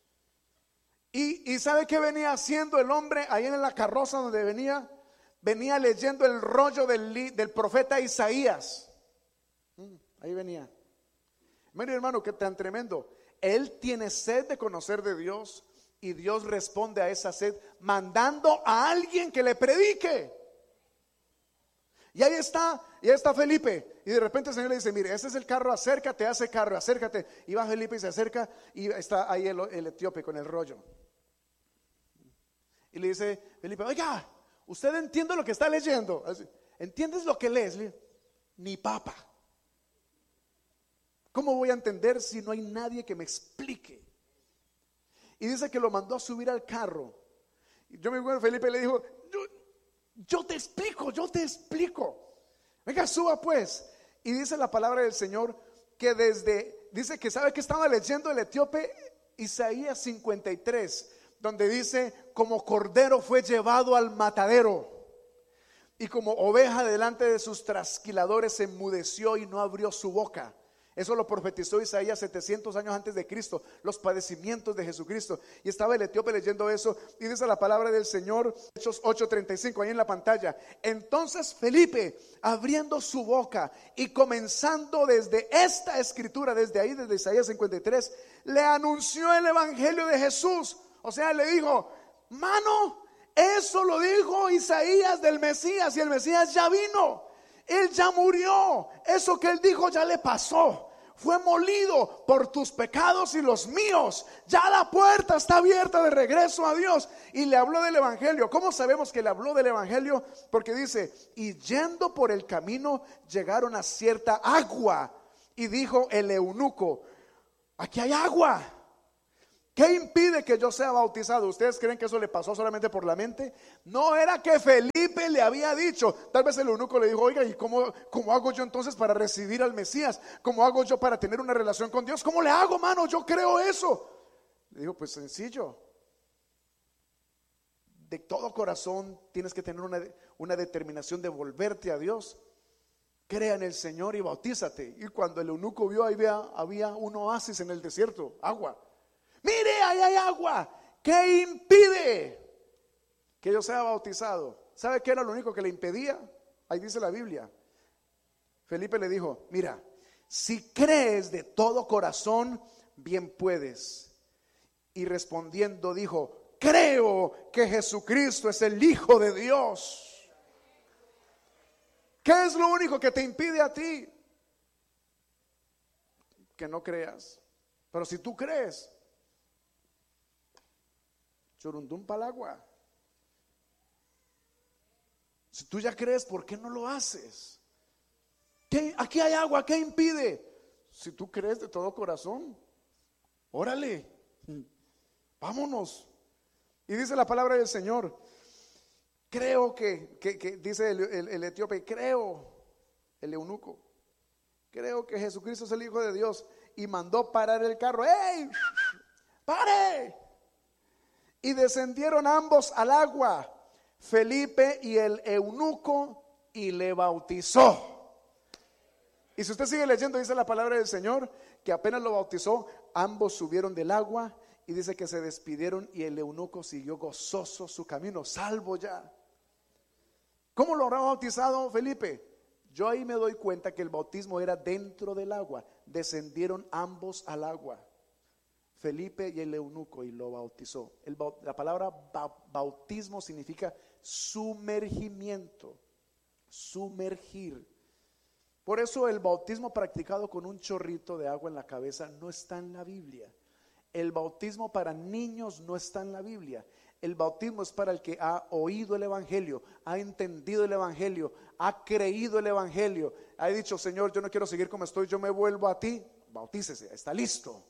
Y ¿sabe qué venía haciendo el hombre ahí en la carroza donde venía? Venía leyendo el rollo del profeta Isaías. Ahí venía. Mire, hermano, que tan tremendo. Él tiene sed de conocer de Dios y Dios responde a esa sed mandando a alguien que le predique. Y ahí está Felipe. Y de repente el Señor le dice: mire, ese es el carro, acércate a ese carro, acércate. Y va Felipe y se acerca y está ahí el etíope con el rollo. Y le dice Felipe: oiga, ¿usted entiende lo que está leyendo? ¿Entiendes lo que lees? Ni papa. ¿Cómo voy a entender si no hay nadie que me explique? Y dice que lo mandó a subir al carro. Y yo me acuerdo, Felipe le dijo: yo te explico. Venga, suba pues. Y dice la palabra del Señor que dice que sabe que estaba leyendo el etíope Isaías 53, donde dice: como cordero fue llevado al matadero, y como oveja delante de sus trasquiladores se enmudeció y no abrió su boca. Eso lo profetizó Isaías 700 años antes de Cristo, los padecimientos de Jesucristo. Y estaba el etíope leyendo eso y dice la palabra del Señor, Hechos 8:35, ahí en la pantalla. Entonces Felipe, abriendo su boca y comenzando desde esta escritura, desde ahí, desde Isaías 53, le anunció el evangelio de Jesús. O sea, le dijo, mano, eso lo dijo Isaías del Mesías, y el Mesías ya vino. Él ya murió, eso que él dijo ya le pasó, fue molido por tus pecados y los míos, ya la puerta está abierta de regreso a Dios. Y le habló del evangelio. ¿Cómo sabemos que le habló del evangelio? Porque dice, y yendo por el camino llegaron a cierta agua, y dijo el eunuco, aquí hay agua, ¿qué impide que yo sea bautizado? ¿Ustedes creen que eso le pasó solamente por la mente? No, era que Felipe le había dicho. Tal vez el eunuco le dijo, oiga, ¿y cómo hago yo entonces para recibir al Mesías? ¿Cómo hago yo para tener una relación con Dios? ¿Cómo le hago, mano? Yo creo eso. Le dijo, pues sencillo. De todo corazón tienes que tener una determinación de volverte a Dios. Crea en el Señor y bautízate. Y cuando el eunuco vio, ahí había un oasis en el desierto, agua. Mire, ahí hay agua. ¿Qué impide que yo sea bautizado? ¿Sabe qué era lo único que le impedía? Ahí dice la Biblia. Felipe le dijo, mira, si crees de todo corazón, bien puedes. Y respondiendo dijo, creo que Jesucristo es el Hijo de Dios. ¿Qué es lo único que te impide a ti? Que no creas. Pero si tú crees, churundum palagua. Si tú ya crees, ¿por qué no lo haces? Aquí hay agua, ¿qué impide? Si tú crees de todo corazón, órale, vámonos. Y dice la palabra del Señor, creo que dice el etíope, creo, el eunuco, creo que Jesucristo es el Hijo de Dios. Y mandó parar el carro. ¡Ey! ¡Pare! Y descendieron ambos al agua, Felipe y el eunuco, y le bautizó. Y si usted sigue leyendo, dice la palabra del Señor, que apenas lo bautizó, ambos subieron del agua, y dice que se despidieron, y el eunuco siguió gozoso su camino, salvo ya. ¿Cómo lo habrá bautizado Felipe? Yo ahí me doy cuenta que el bautismo era dentro del agua. Descendieron ambos al agua, Felipe y el eunuco, y lo bautizó. La palabra bautismo significa sumergimiento, sumergir. Por eso el bautismo practicado con un chorrito de agua en la cabeza no está en la Biblia. El bautismo para niños no está en la Biblia. El bautismo es para el que ha oído el evangelio, ha entendido el evangelio, ha creído el evangelio, ha dicho, Señor, yo no quiero seguir como estoy, yo me vuelvo a ti. Bautícese, está listo.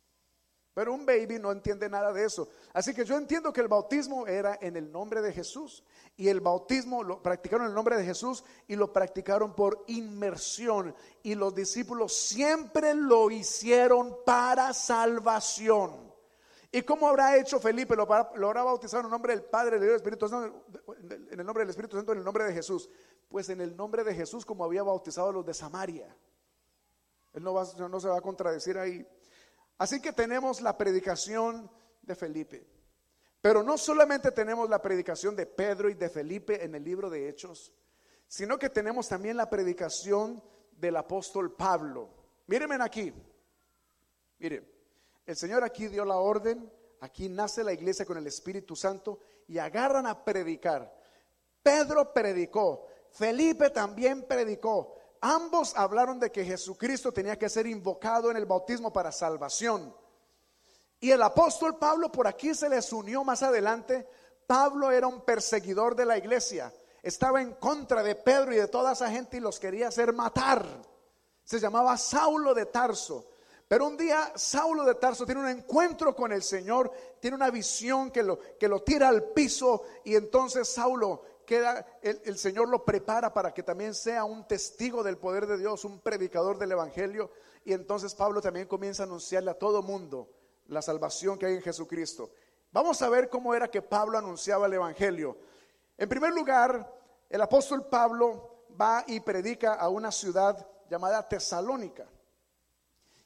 Pero un baby no entiende nada de eso. Así que yo entiendo que el bautismo era en el nombre de Jesús. Y el bautismo lo practicaron en el nombre de Jesús, y lo practicaron por inmersión. Y los discípulos siempre lo hicieron para salvación. ¿Y cómo habrá hecho Felipe? Lo habrá bautizado en el nombre del Padre, del Hijo y del Espíritu Santo, en el nombre del Espíritu Santo, en el nombre de Jesús. Pues en el nombre de Jesús, como había bautizado a los de Samaria. Él no se va a contradecir ahí. Así que tenemos la predicación de Felipe. Pero no solamente tenemos la predicación de Pedro y de Felipe en el libro de Hechos, sino que tenemos también la predicación del apóstol Pablo. Mírenme aquí. Miren, el Señor aquí dio la orden, aquí nace la iglesia con el Espíritu Santo y agarran a predicar. Pedro predicó, Felipe también predicó. Ambos hablaron de que Jesucristo tenía que ser invocado en el bautismo para salvación. Y el apóstol Pablo por aquí se les unió más adelante. Pablo era un perseguidor de la iglesia. Estaba en contra de Pedro y de toda esa gente y los quería hacer matar. Se llamaba Saulo de Tarso. Pero un día Saulo de Tarso tiene un encuentro con el Señor, tiene una visión que lo tira al piso, y entonces Saulo el Señor lo prepara para que también sea un testigo del poder de Dios, un predicador del evangelio. Y entonces Pablo también comienza a anunciarle a todo mundo la salvación que hay en Jesucristo. Vamos a ver cómo era que Pablo anunciaba el evangelio. En primer lugar, el apóstol Pablo va y predica a una ciudad llamada Tesalónica.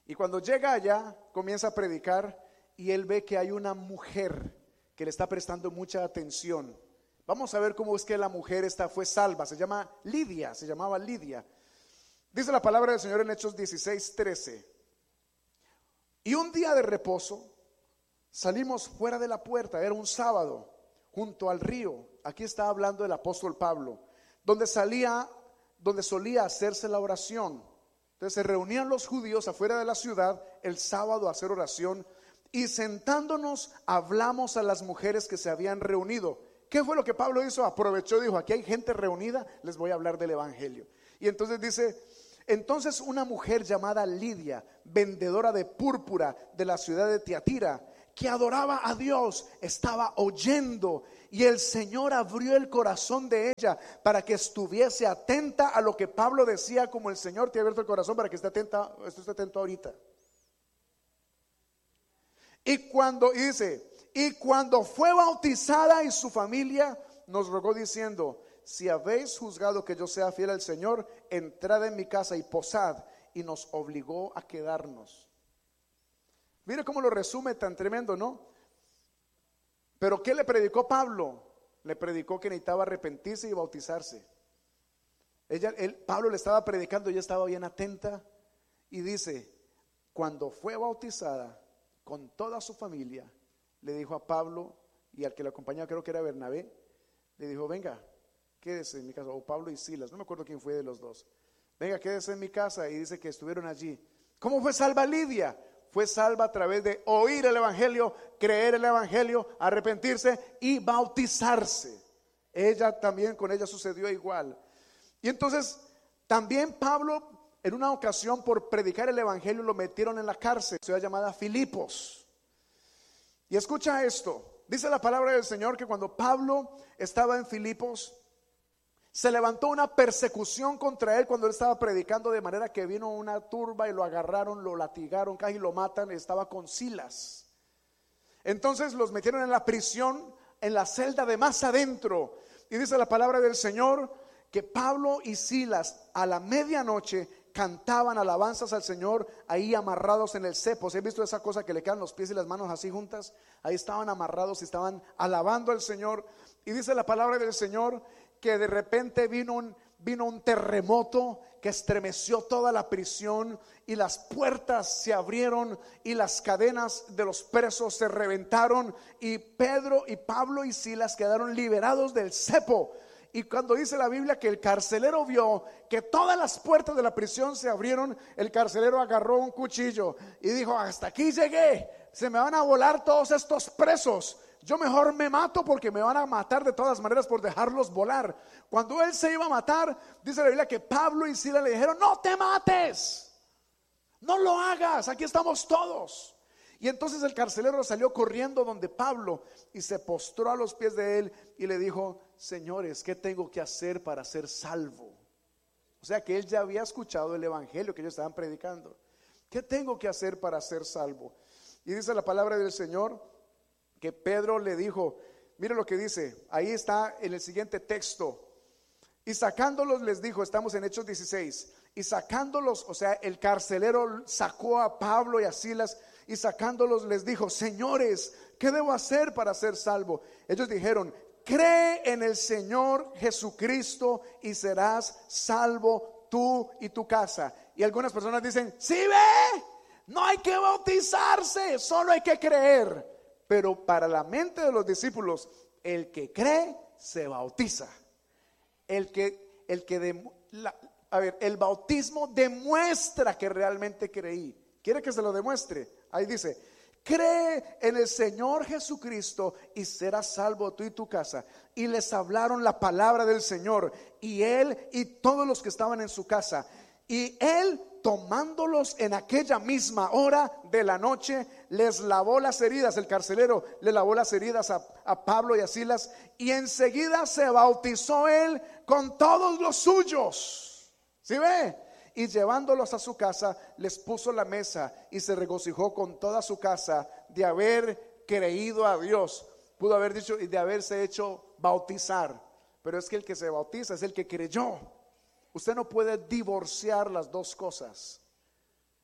Y cuando llega allá, comienza a predicar y él ve que hay una mujer que le está prestando mucha atención. Vamos a ver cómo es que la mujer esta fue salva. Se llamaba Lidia. Dice la palabra del Señor en Hechos 16:13. Y un día de reposo salimos fuera de la puerta, era un sábado, junto al río. Aquí está hablando el apóstol Pablo, donde solía hacerse la oración. Entonces se reunían los judíos afuera de la ciudad el sábado a hacer oración, y sentándonos hablamos a las mujeres que se habían reunido. ¿Qué fue lo que Pablo hizo? Aprovechó, dijo: aquí hay gente reunida, les voy a hablar del evangelio. Y entonces dice: entonces una mujer llamada Lidia, vendedora de púrpura de la ciudad de Tiatira, que adoraba a Dios, estaba oyendo, y el Señor abrió el corazón de ella para que estuviese atenta a lo que Pablo decía, como el Señor te ha abierto el corazón para que esté atento ahorita. Y cuando fue bautizada y su familia, nos rogó diciendo: si habéis juzgado que yo sea fiel al Señor, entrad en mi casa y posad. Y nos obligó a quedarnos. Mire cómo lo resume tan tremendo, ¿no? Pero ¿qué le predicó Pablo? Le predicó que necesitaba arrepentirse y bautizarse. Pablo le estaba predicando, ella estaba bien atenta. Y dice: cuando fue bautizada con toda su familia, le dijo a Pablo y al que le acompañaba, creo que era Bernabé, le dijo: venga, quédese en mi casa. O Pablo y Silas, no me acuerdo quién fue de los dos. Venga, quédese en mi casa. Y dice que estuvieron allí. ¿Cómo fue salva Lidia? Fue salva a través de oír el evangelio, creer el evangelio, arrepentirse y bautizarse. Ella también, con ella sucedió igual. Y entonces también Pablo, en una ocasión, por predicar el evangelio, lo metieron en la cárcel, ciudad llamada Filipos. Y escucha esto, dice la palabra del Señor que cuando Pablo estaba en Filipos, se levantó una persecución contra él cuando él estaba predicando, de manera que vino una turba y lo agarraron, lo latigaron, casi lo matan. Estaba con Silas. Entonces los metieron en la prisión, en la celda de más adentro. Y dice la palabra del Señor que Pablo y Silas a la medianoche cantaban alabanzas al Señor, ahí amarrados en el cepo. ¿Se han visto esa cosa que le quedan los pies y las manos así juntas? Ahí estaban amarrados y estaban alabando al Señor. Y dice la palabra del Señor que de repente vino un terremoto que estremeció toda la prisión, y las puertas se abrieron y las cadenas de los presos se reventaron, y Pedro y Pablo y Silas quedaron liberados del cepo. Y cuando dice la Biblia que el carcelero vio que todas las puertas de la prisión se abrieron, el carcelero agarró un cuchillo y dijo: hasta aquí llegué, se me van a volar todos estos presos. Yo mejor me mato porque me van a matar de todas maneras por dejarlos volar. Cuando él se iba a matar, dice la Biblia que Pablo y Silas le dijeron: no te mates, no lo hagas, aquí estamos todos. Y entonces el carcelero salió corriendo donde Pablo y se postró a los pies de él y le dijo: señores, ¿qué tengo que hacer para ser salvo? O sea que él ya había escuchado el evangelio que ellos estaban predicando. ¿Qué tengo que hacer para ser salvo? Y dice la palabra del Señor que Pedro le dijo, mire lo que dice, ahí está en el siguiente texto: y sacándolos les dijo, estamos en Hechos 16, y sacándolos, o sea, el carcelero sacó a Pablo y a Silas, y sacándolos les dijo: señores, ¿qué debo hacer para ser salvo? Ellos dijeron: cree en el Señor Jesucristo y serás salvo tú y tu casa. Y algunas personas dicen: sí, ve, no hay que bautizarse, solo hay que creer. Pero para la mente de los discípulos, el que cree se bautiza. El bautismo demuestra que realmente creí. ¿Quiere que se lo demuestre? Ahí dice: cree en el Señor Jesucristo y serás salvo tú y tu casa. Y les hablaron la palabra del Señor, y él y todos los que estaban en su casa. Y él, tomándolos en aquella misma hora de la noche, les lavó las heridas. El carcelero le lavó las heridas a Pablo y a Silas, y enseguida se bautizó él con todos los suyos. ¿Sí ve? Y llevándolos a su casa, les puso la mesa y se regocijó con toda su casa de haber creído a Dios. Pudo haber dicho y de haberse hecho bautizar, pero es que el que se bautiza es el que creyó. Usted no puede divorciar las dos cosas.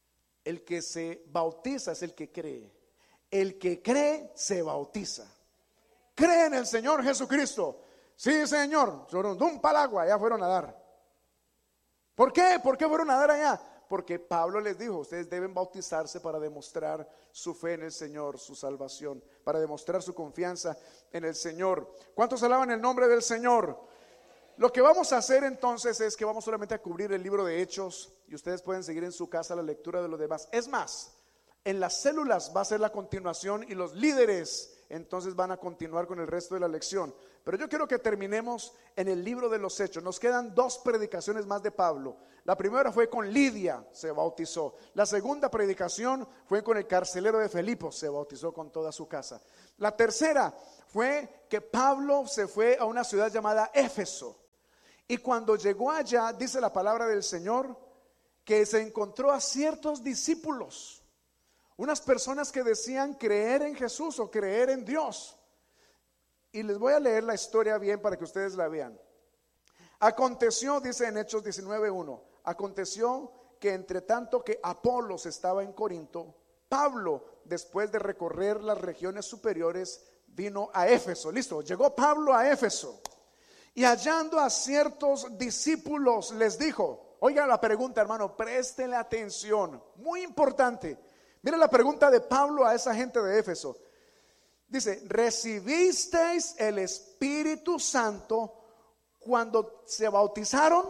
El que se bautiza es el que cree. El que cree se bautiza. Cree en el Señor Jesucristo. Sí, Señor. Fueron un palagua, ya fueron a dar. ¿Por qué? ¿Por qué fueron a dar allá? Porque Pablo les dijo, ustedes deben bautizarse para demostrar su fe en el Señor, su salvación, para demostrar su confianza en el Señor. ¿Cuántos alaban el nombre del Señor? Lo que vamos a hacer entonces es que vamos solamente a cubrir el libro de Hechos y ustedes pueden seguir en su casa la lectura de los demás. Es más, en las células va a ser la continuación y los líderes entonces van a continuar con el resto de la lección. Pero yo quiero que terminemos en el libro de los Hechos. Nos quedan 2 predicaciones más de Pablo. La primera fue con Lidia, se bautizó. La segunda predicación fue con el carcelero de Filipos, se bautizó con toda su casa. La tercera fue que Pablo se fue a una ciudad llamada Éfeso. Y cuando llegó allá, dice la palabra del Señor, que se encontró a ciertos discípulos. Unas personas que decían creer en Jesús o creer en Dios. Y les voy a leer la historia bien para que ustedes la vean. Aconteció, dice en Hechos 19:1, aconteció que entre tanto que Apolos estaba en Corinto, Pablo, después de recorrer las regiones superiores, vino a Éfeso. Listo, llegó Pablo a Éfeso. Y hallando a ciertos discípulos les dijo, oigan la pregunta, hermano, préstele atención, muy importante. Mira la pregunta de Pablo a esa gente de Éfeso. Dice, ¿recibisteis el Espíritu Santo cuando se bautizaron?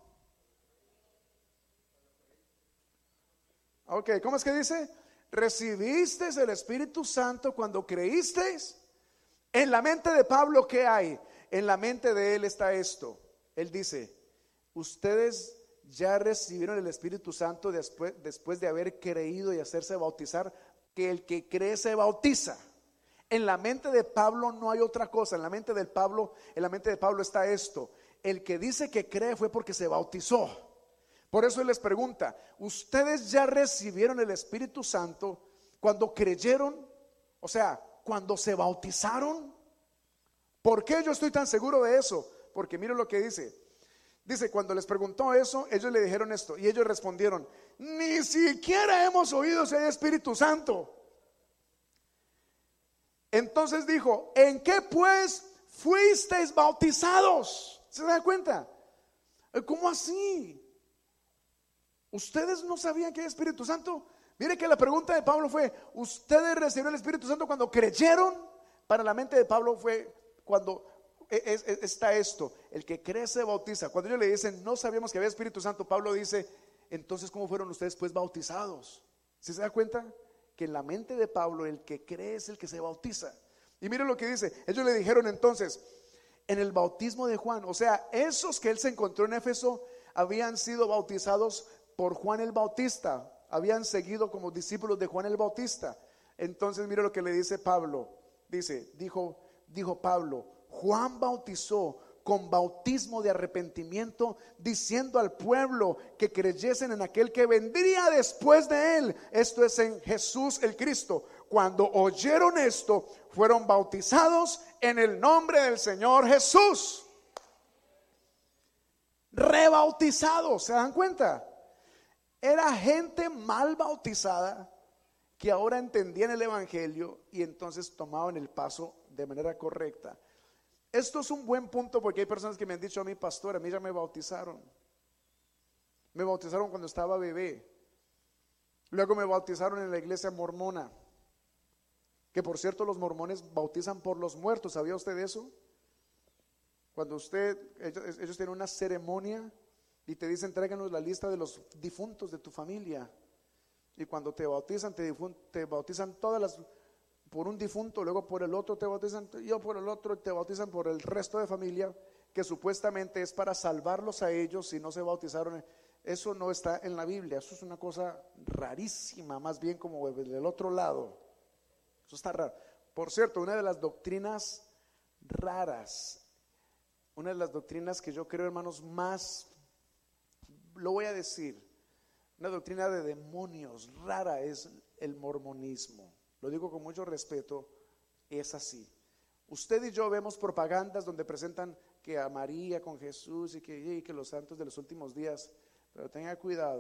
Ok, ¿cómo es que dice? ¿Recibisteis el Espíritu Santo cuando creísteis? En la mente de Pablo, ¿qué hay? En la mente de él está esto. Él dice, ustedes ya recibieron el Espíritu Santo después de haber creído y hacerse bautizar, que el que cree se bautiza. En la mente de Pablo no hay otra cosa. En la mente de Pablo está esto. El que dice que cree fue porque se bautizó. Por eso él les pregunta, ¿ustedes ya recibieron el Espíritu Santo cuando creyeron? O sea, cuando se bautizaron. ¿Por qué yo estoy tan seguro de eso? Porque mire lo que dice. Dice, cuando les preguntó eso, ellos le dijeron esto. Y ellos respondieron, ni siquiera hemos oído si hay Espíritu Santo. Entonces dijo, ¿en qué pues fuisteis bautizados? ¿Se dan cuenta? ¿Cómo así? ¿Ustedes no sabían que hay Espíritu Santo? Mire que la pregunta de Pablo fue, ¿ustedes recibieron el Espíritu Santo cuando creyeron? Para la mente de Pablo fue cuando está esto, el que cree se bautiza. Cuando ellos le dicen, no sabíamos que había Espíritu Santo, Pablo dice, entonces ¿cómo fueron ustedes pues bautizados? ¿Sí se da cuenta? Que en la mente de Pablo el que cree es el que se bautiza. Y mire lo que dice, ellos le dijeron entonces, en el bautismo de Juan, o sea, esos que él se encontró en Éfeso habían sido bautizados por Juan el Bautista, habían seguido como discípulos de Juan el Bautista. Entonces mire lo que le dice Pablo, dijo Pablo, Juan bautizó con bautismo de arrepentimiento, diciendo al pueblo que creyesen en aquel que vendría después de él, esto es en Jesús el Cristo. Cuando oyeron esto, fueron bautizados en el nombre del Señor Jesús. Rebautizados, ¿se dan cuenta? Era gente mal bautizada que ahora entendían el evangelio y entonces tomaban el paso de manera correcta. Esto es un buen punto porque hay personas que me han dicho a mí, pastor, a mí ya me bautizaron. Me bautizaron cuando estaba bebé. Luego me bautizaron en la iglesia mormona. Que por cierto, los mormones bautizan por los muertos. ¿Sabía usted eso? Cuando ellos tienen una ceremonia y te dicen, tráiganos la lista de los difuntos de tu familia. Y cuando te bautizan, te bautizan todas las, por un difunto, luego por el otro te bautizan, y por el otro te bautizan por el resto de familia, que supuestamente es para salvarlos a ellos si no se bautizaron. Eso no está en la Biblia, eso es una cosa rarísima, más bien como del otro lado. Eso está raro. Por cierto, una de las doctrinas raras, una de las doctrinas que yo creo, hermanos, más, lo voy a decir, una doctrina de demonios rara es el mormonismo. Lo digo con mucho respeto, es así. Usted y yo vemos propagandas donde presentan que a María con Jesús y que los santos de los últimos días, pero tenga cuidado,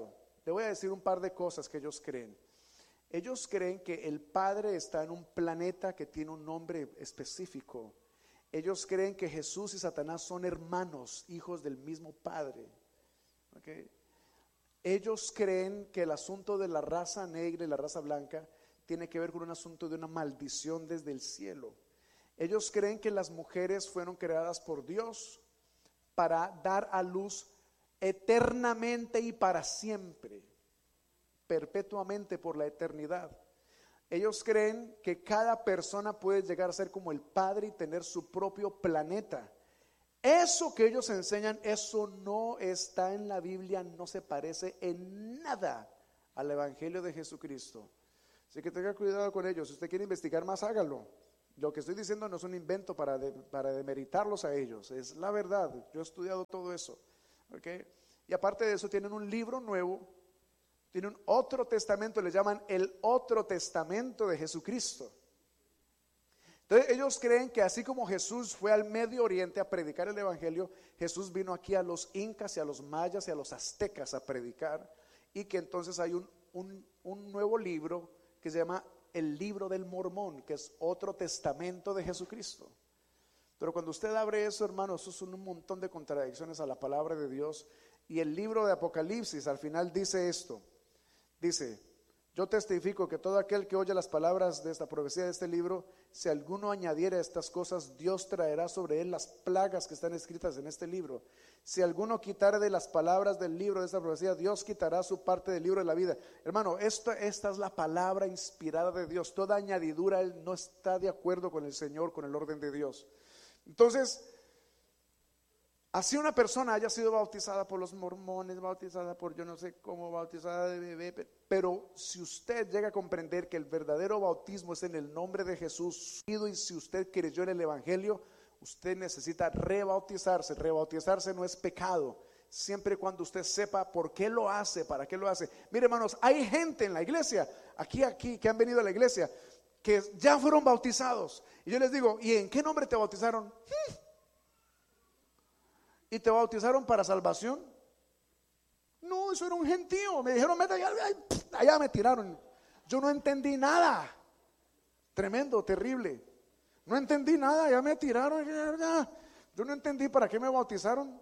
le voy a decir un par de cosas que ellos creen. Ellos creen que el Padre está en un planeta que tiene un nombre específico. Ellos creen que Jesús y Satanás son hermanos, hijos del mismo Padre. ¿Okay? Ellos creen que el asunto de la raza negra y la raza blanca tiene que ver con un asunto de una maldición desde el cielo. Ellos creen que las mujeres fueron creadas por Dios para dar a luz eternamente y para siempre, perpetuamente por la eternidad. Ellos creen que cada persona puede llegar a ser como el Padre y tener su propio planeta. Eso que ellos enseñan, eso no está en la Biblia, no se parece en nada al Evangelio de Jesucristo. Así que tenga cuidado con ellos. Si usted quiere investigar más, hágalo. Lo que estoy diciendo no es un invento para demeritarlos a ellos, es la verdad. Yo he estudiado todo eso. ¿Okay? Y aparte de eso, tienen un libro nuevo, tienen otro testamento, le llaman el Otro Testamento de Jesucristo. Entonces ellos creen que así como Jesús fue al Medio Oriente a predicar el Evangelio, Jesús vino aquí a los incas y a los mayas y a los aztecas a predicar, y que entonces hay un nuevo libro que se llama el Libro del Mormón, que es otro testamento de Jesucristo. Pero cuando usted abre eso, hermano, eso son un montón de contradicciones a la palabra de Dios. Y el libro de Apocalipsis al final dice esto, dice: yo testifico que todo aquel que oye las palabras de esta profecía de este libro, si alguno añadiera estas cosas, Dios traerá sobre él las plagas que están escritas en este libro. Si alguno quitare de las palabras del libro de esta profecía, Dios quitará su parte del libro de la vida. Hermano, esta es la palabra inspirada de Dios. Toda añadidura, él no está de acuerdo con el Señor, con el orden de Dios. Entonces, así una persona haya sido bautizada por los mormones, bautizada por yo no sé cómo, bautizada de bebé, pero si usted llega a comprender que el verdadero bautismo es en el nombre de Jesús, y si usted creyó en el Evangelio, usted necesita rebautizarse. Rebautizarse no es pecado, siempre y cuando usted sepa por qué lo hace, para qué lo hace. Mire, hermanos, hay gente en la iglesia, aquí que han venido a la iglesia, que ya fueron bautizados, y yo les digo: ¿y en qué nombre te bautizaron? ¿Y te bautizaron para salvación? No, eso era un gentío. Me dijeron: meta allá me tiraron. Yo no entendí nada. Tremendo, terrible. No entendí nada, ya me tiraron. Yo no entendí para qué me bautizaron.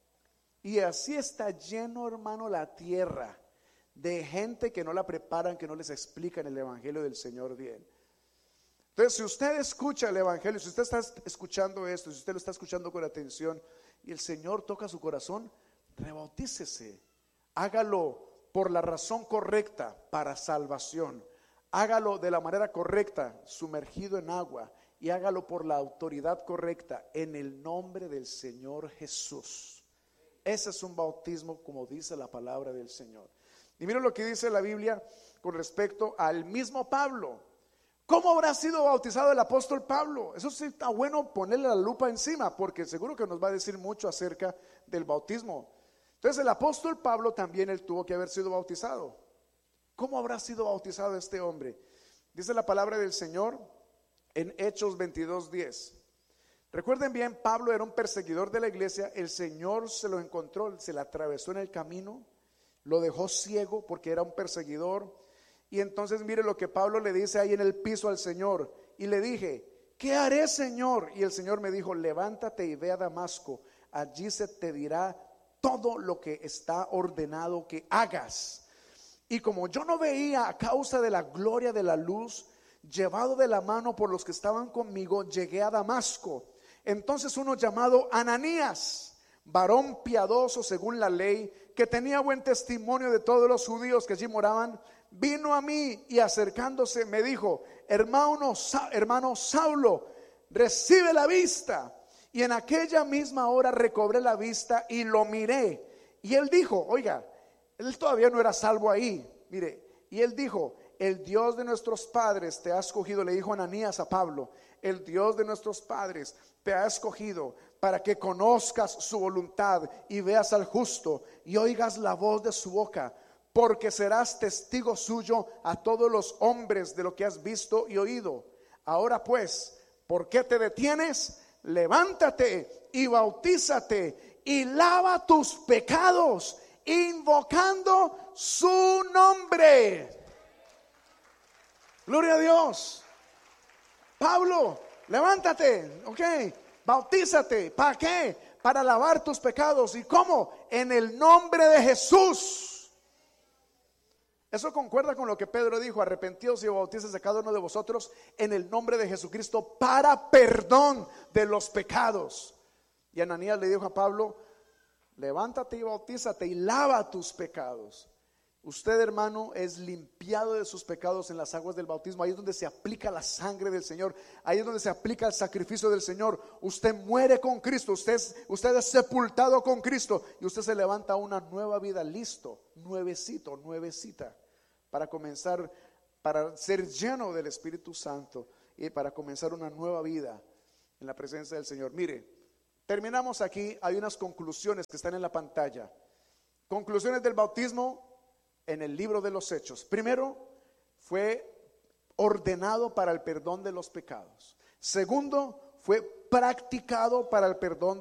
Y así está lleno, hermano, la tierra de gente que no la preparan, que no les explican el Evangelio del Señor bien. Entonces, si usted escucha el Evangelio, si usted está escuchando esto, si usted lo está escuchando con atención y el Señor toca su corazón, rebautícese. Hágalo por la razón correcta, para salvación. Hágalo de la manera correcta, sumergido en agua, y hágalo por la autoridad correcta, en el nombre del Señor Jesús. Ese es un bautismo como dice la palabra del Señor. Y miren lo que dice la Biblia con respecto al mismo Pablo. ¿Cómo habrá sido bautizado el apóstol Pablo? Eso sí está bueno ponerle la lupa encima, porque seguro que nos va a decir mucho acerca del bautismo. Entonces el apóstol Pablo también, él tuvo que haber sido bautizado. ¿Cómo habrá sido bautizado este hombre? Dice la palabra del Señor en Hechos 22:10. Recuerden bien, Pablo era un perseguidor de la iglesia. El Señor se lo encontró, se le atravesó en el camino, lo dejó ciego porque era un perseguidor. Y entonces mire lo que Pablo le dice ahí en el piso al Señor. Y le dije: ¿qué haré, Señor? Y el Señor me dijo: levántate y ve a Damasco, allí se te dirá todo lo que está ordenado que hagas. Y como yo no veía a causa de la gloria de la luz, llevado de la mano por los que estaban conmigo, llegué a Damasco. Entonces uno llamado Ananías, varón piadoso según la ley, que tenía buen testimonio de todos los judíos que allí moraban, vino a mí y acercándose me dijo: hermano Saulo, recibe la vista. Y en aquella misma hora recobré la vista y lo miré. Y él dijo, oiga, él todavía no era salvo ahí, mire, y él dijo: el Dios de nuestros padres te ha escogido, le dijo Ananías a Pablo, el Dios de nuestros padres te ha escogido para que conozcas su voluntad y veas al justo y oigas la voz de su boca, porque serás testigo suyo a todos los hombres de lo que has visto y oído. Ahora pues, ¿por qué te detienes? Levántate y bautízate y lava tus pecados invocando su nombre. Gloria a Dios. Pablo, levántate, ok, bautízate. ¿Para qué? Para lavar tus pecados. ¿Y cómo? En el nombre de Jesús. Eso concuerda con lo que Pedro dijo: arrepentíos y bautícese cada uno de vosotros en el nombre de Jesucristo para perdón de los pecados. Y Ananías le dijo a Pablo: levántate y bautízate y lava tus pecados. Usted, hermano, es limpiado de sus pecados en las aguas del bautismo. Ahí es donde se aplica la sangre del Señor. Ahí es donde se aplica el sacrificio del Señor. Usted muere con Cristo. Usted es sepultado con Cristo. Y usted se levanta a una nueva vida, listo, nuevecito, nuevecita, para comenzar, para ser lleno del Espíritu Santo y para comenzar una nueva vida en la presencia del Señor. Mire, terminamos aquí. Hay unas conclusiones que están en la pantalla. Conclusiones del bautismo en el libro de los Hechos. Primero, fue ordenado para el perdón de los pecados. Segundo, fue practicado para el perdón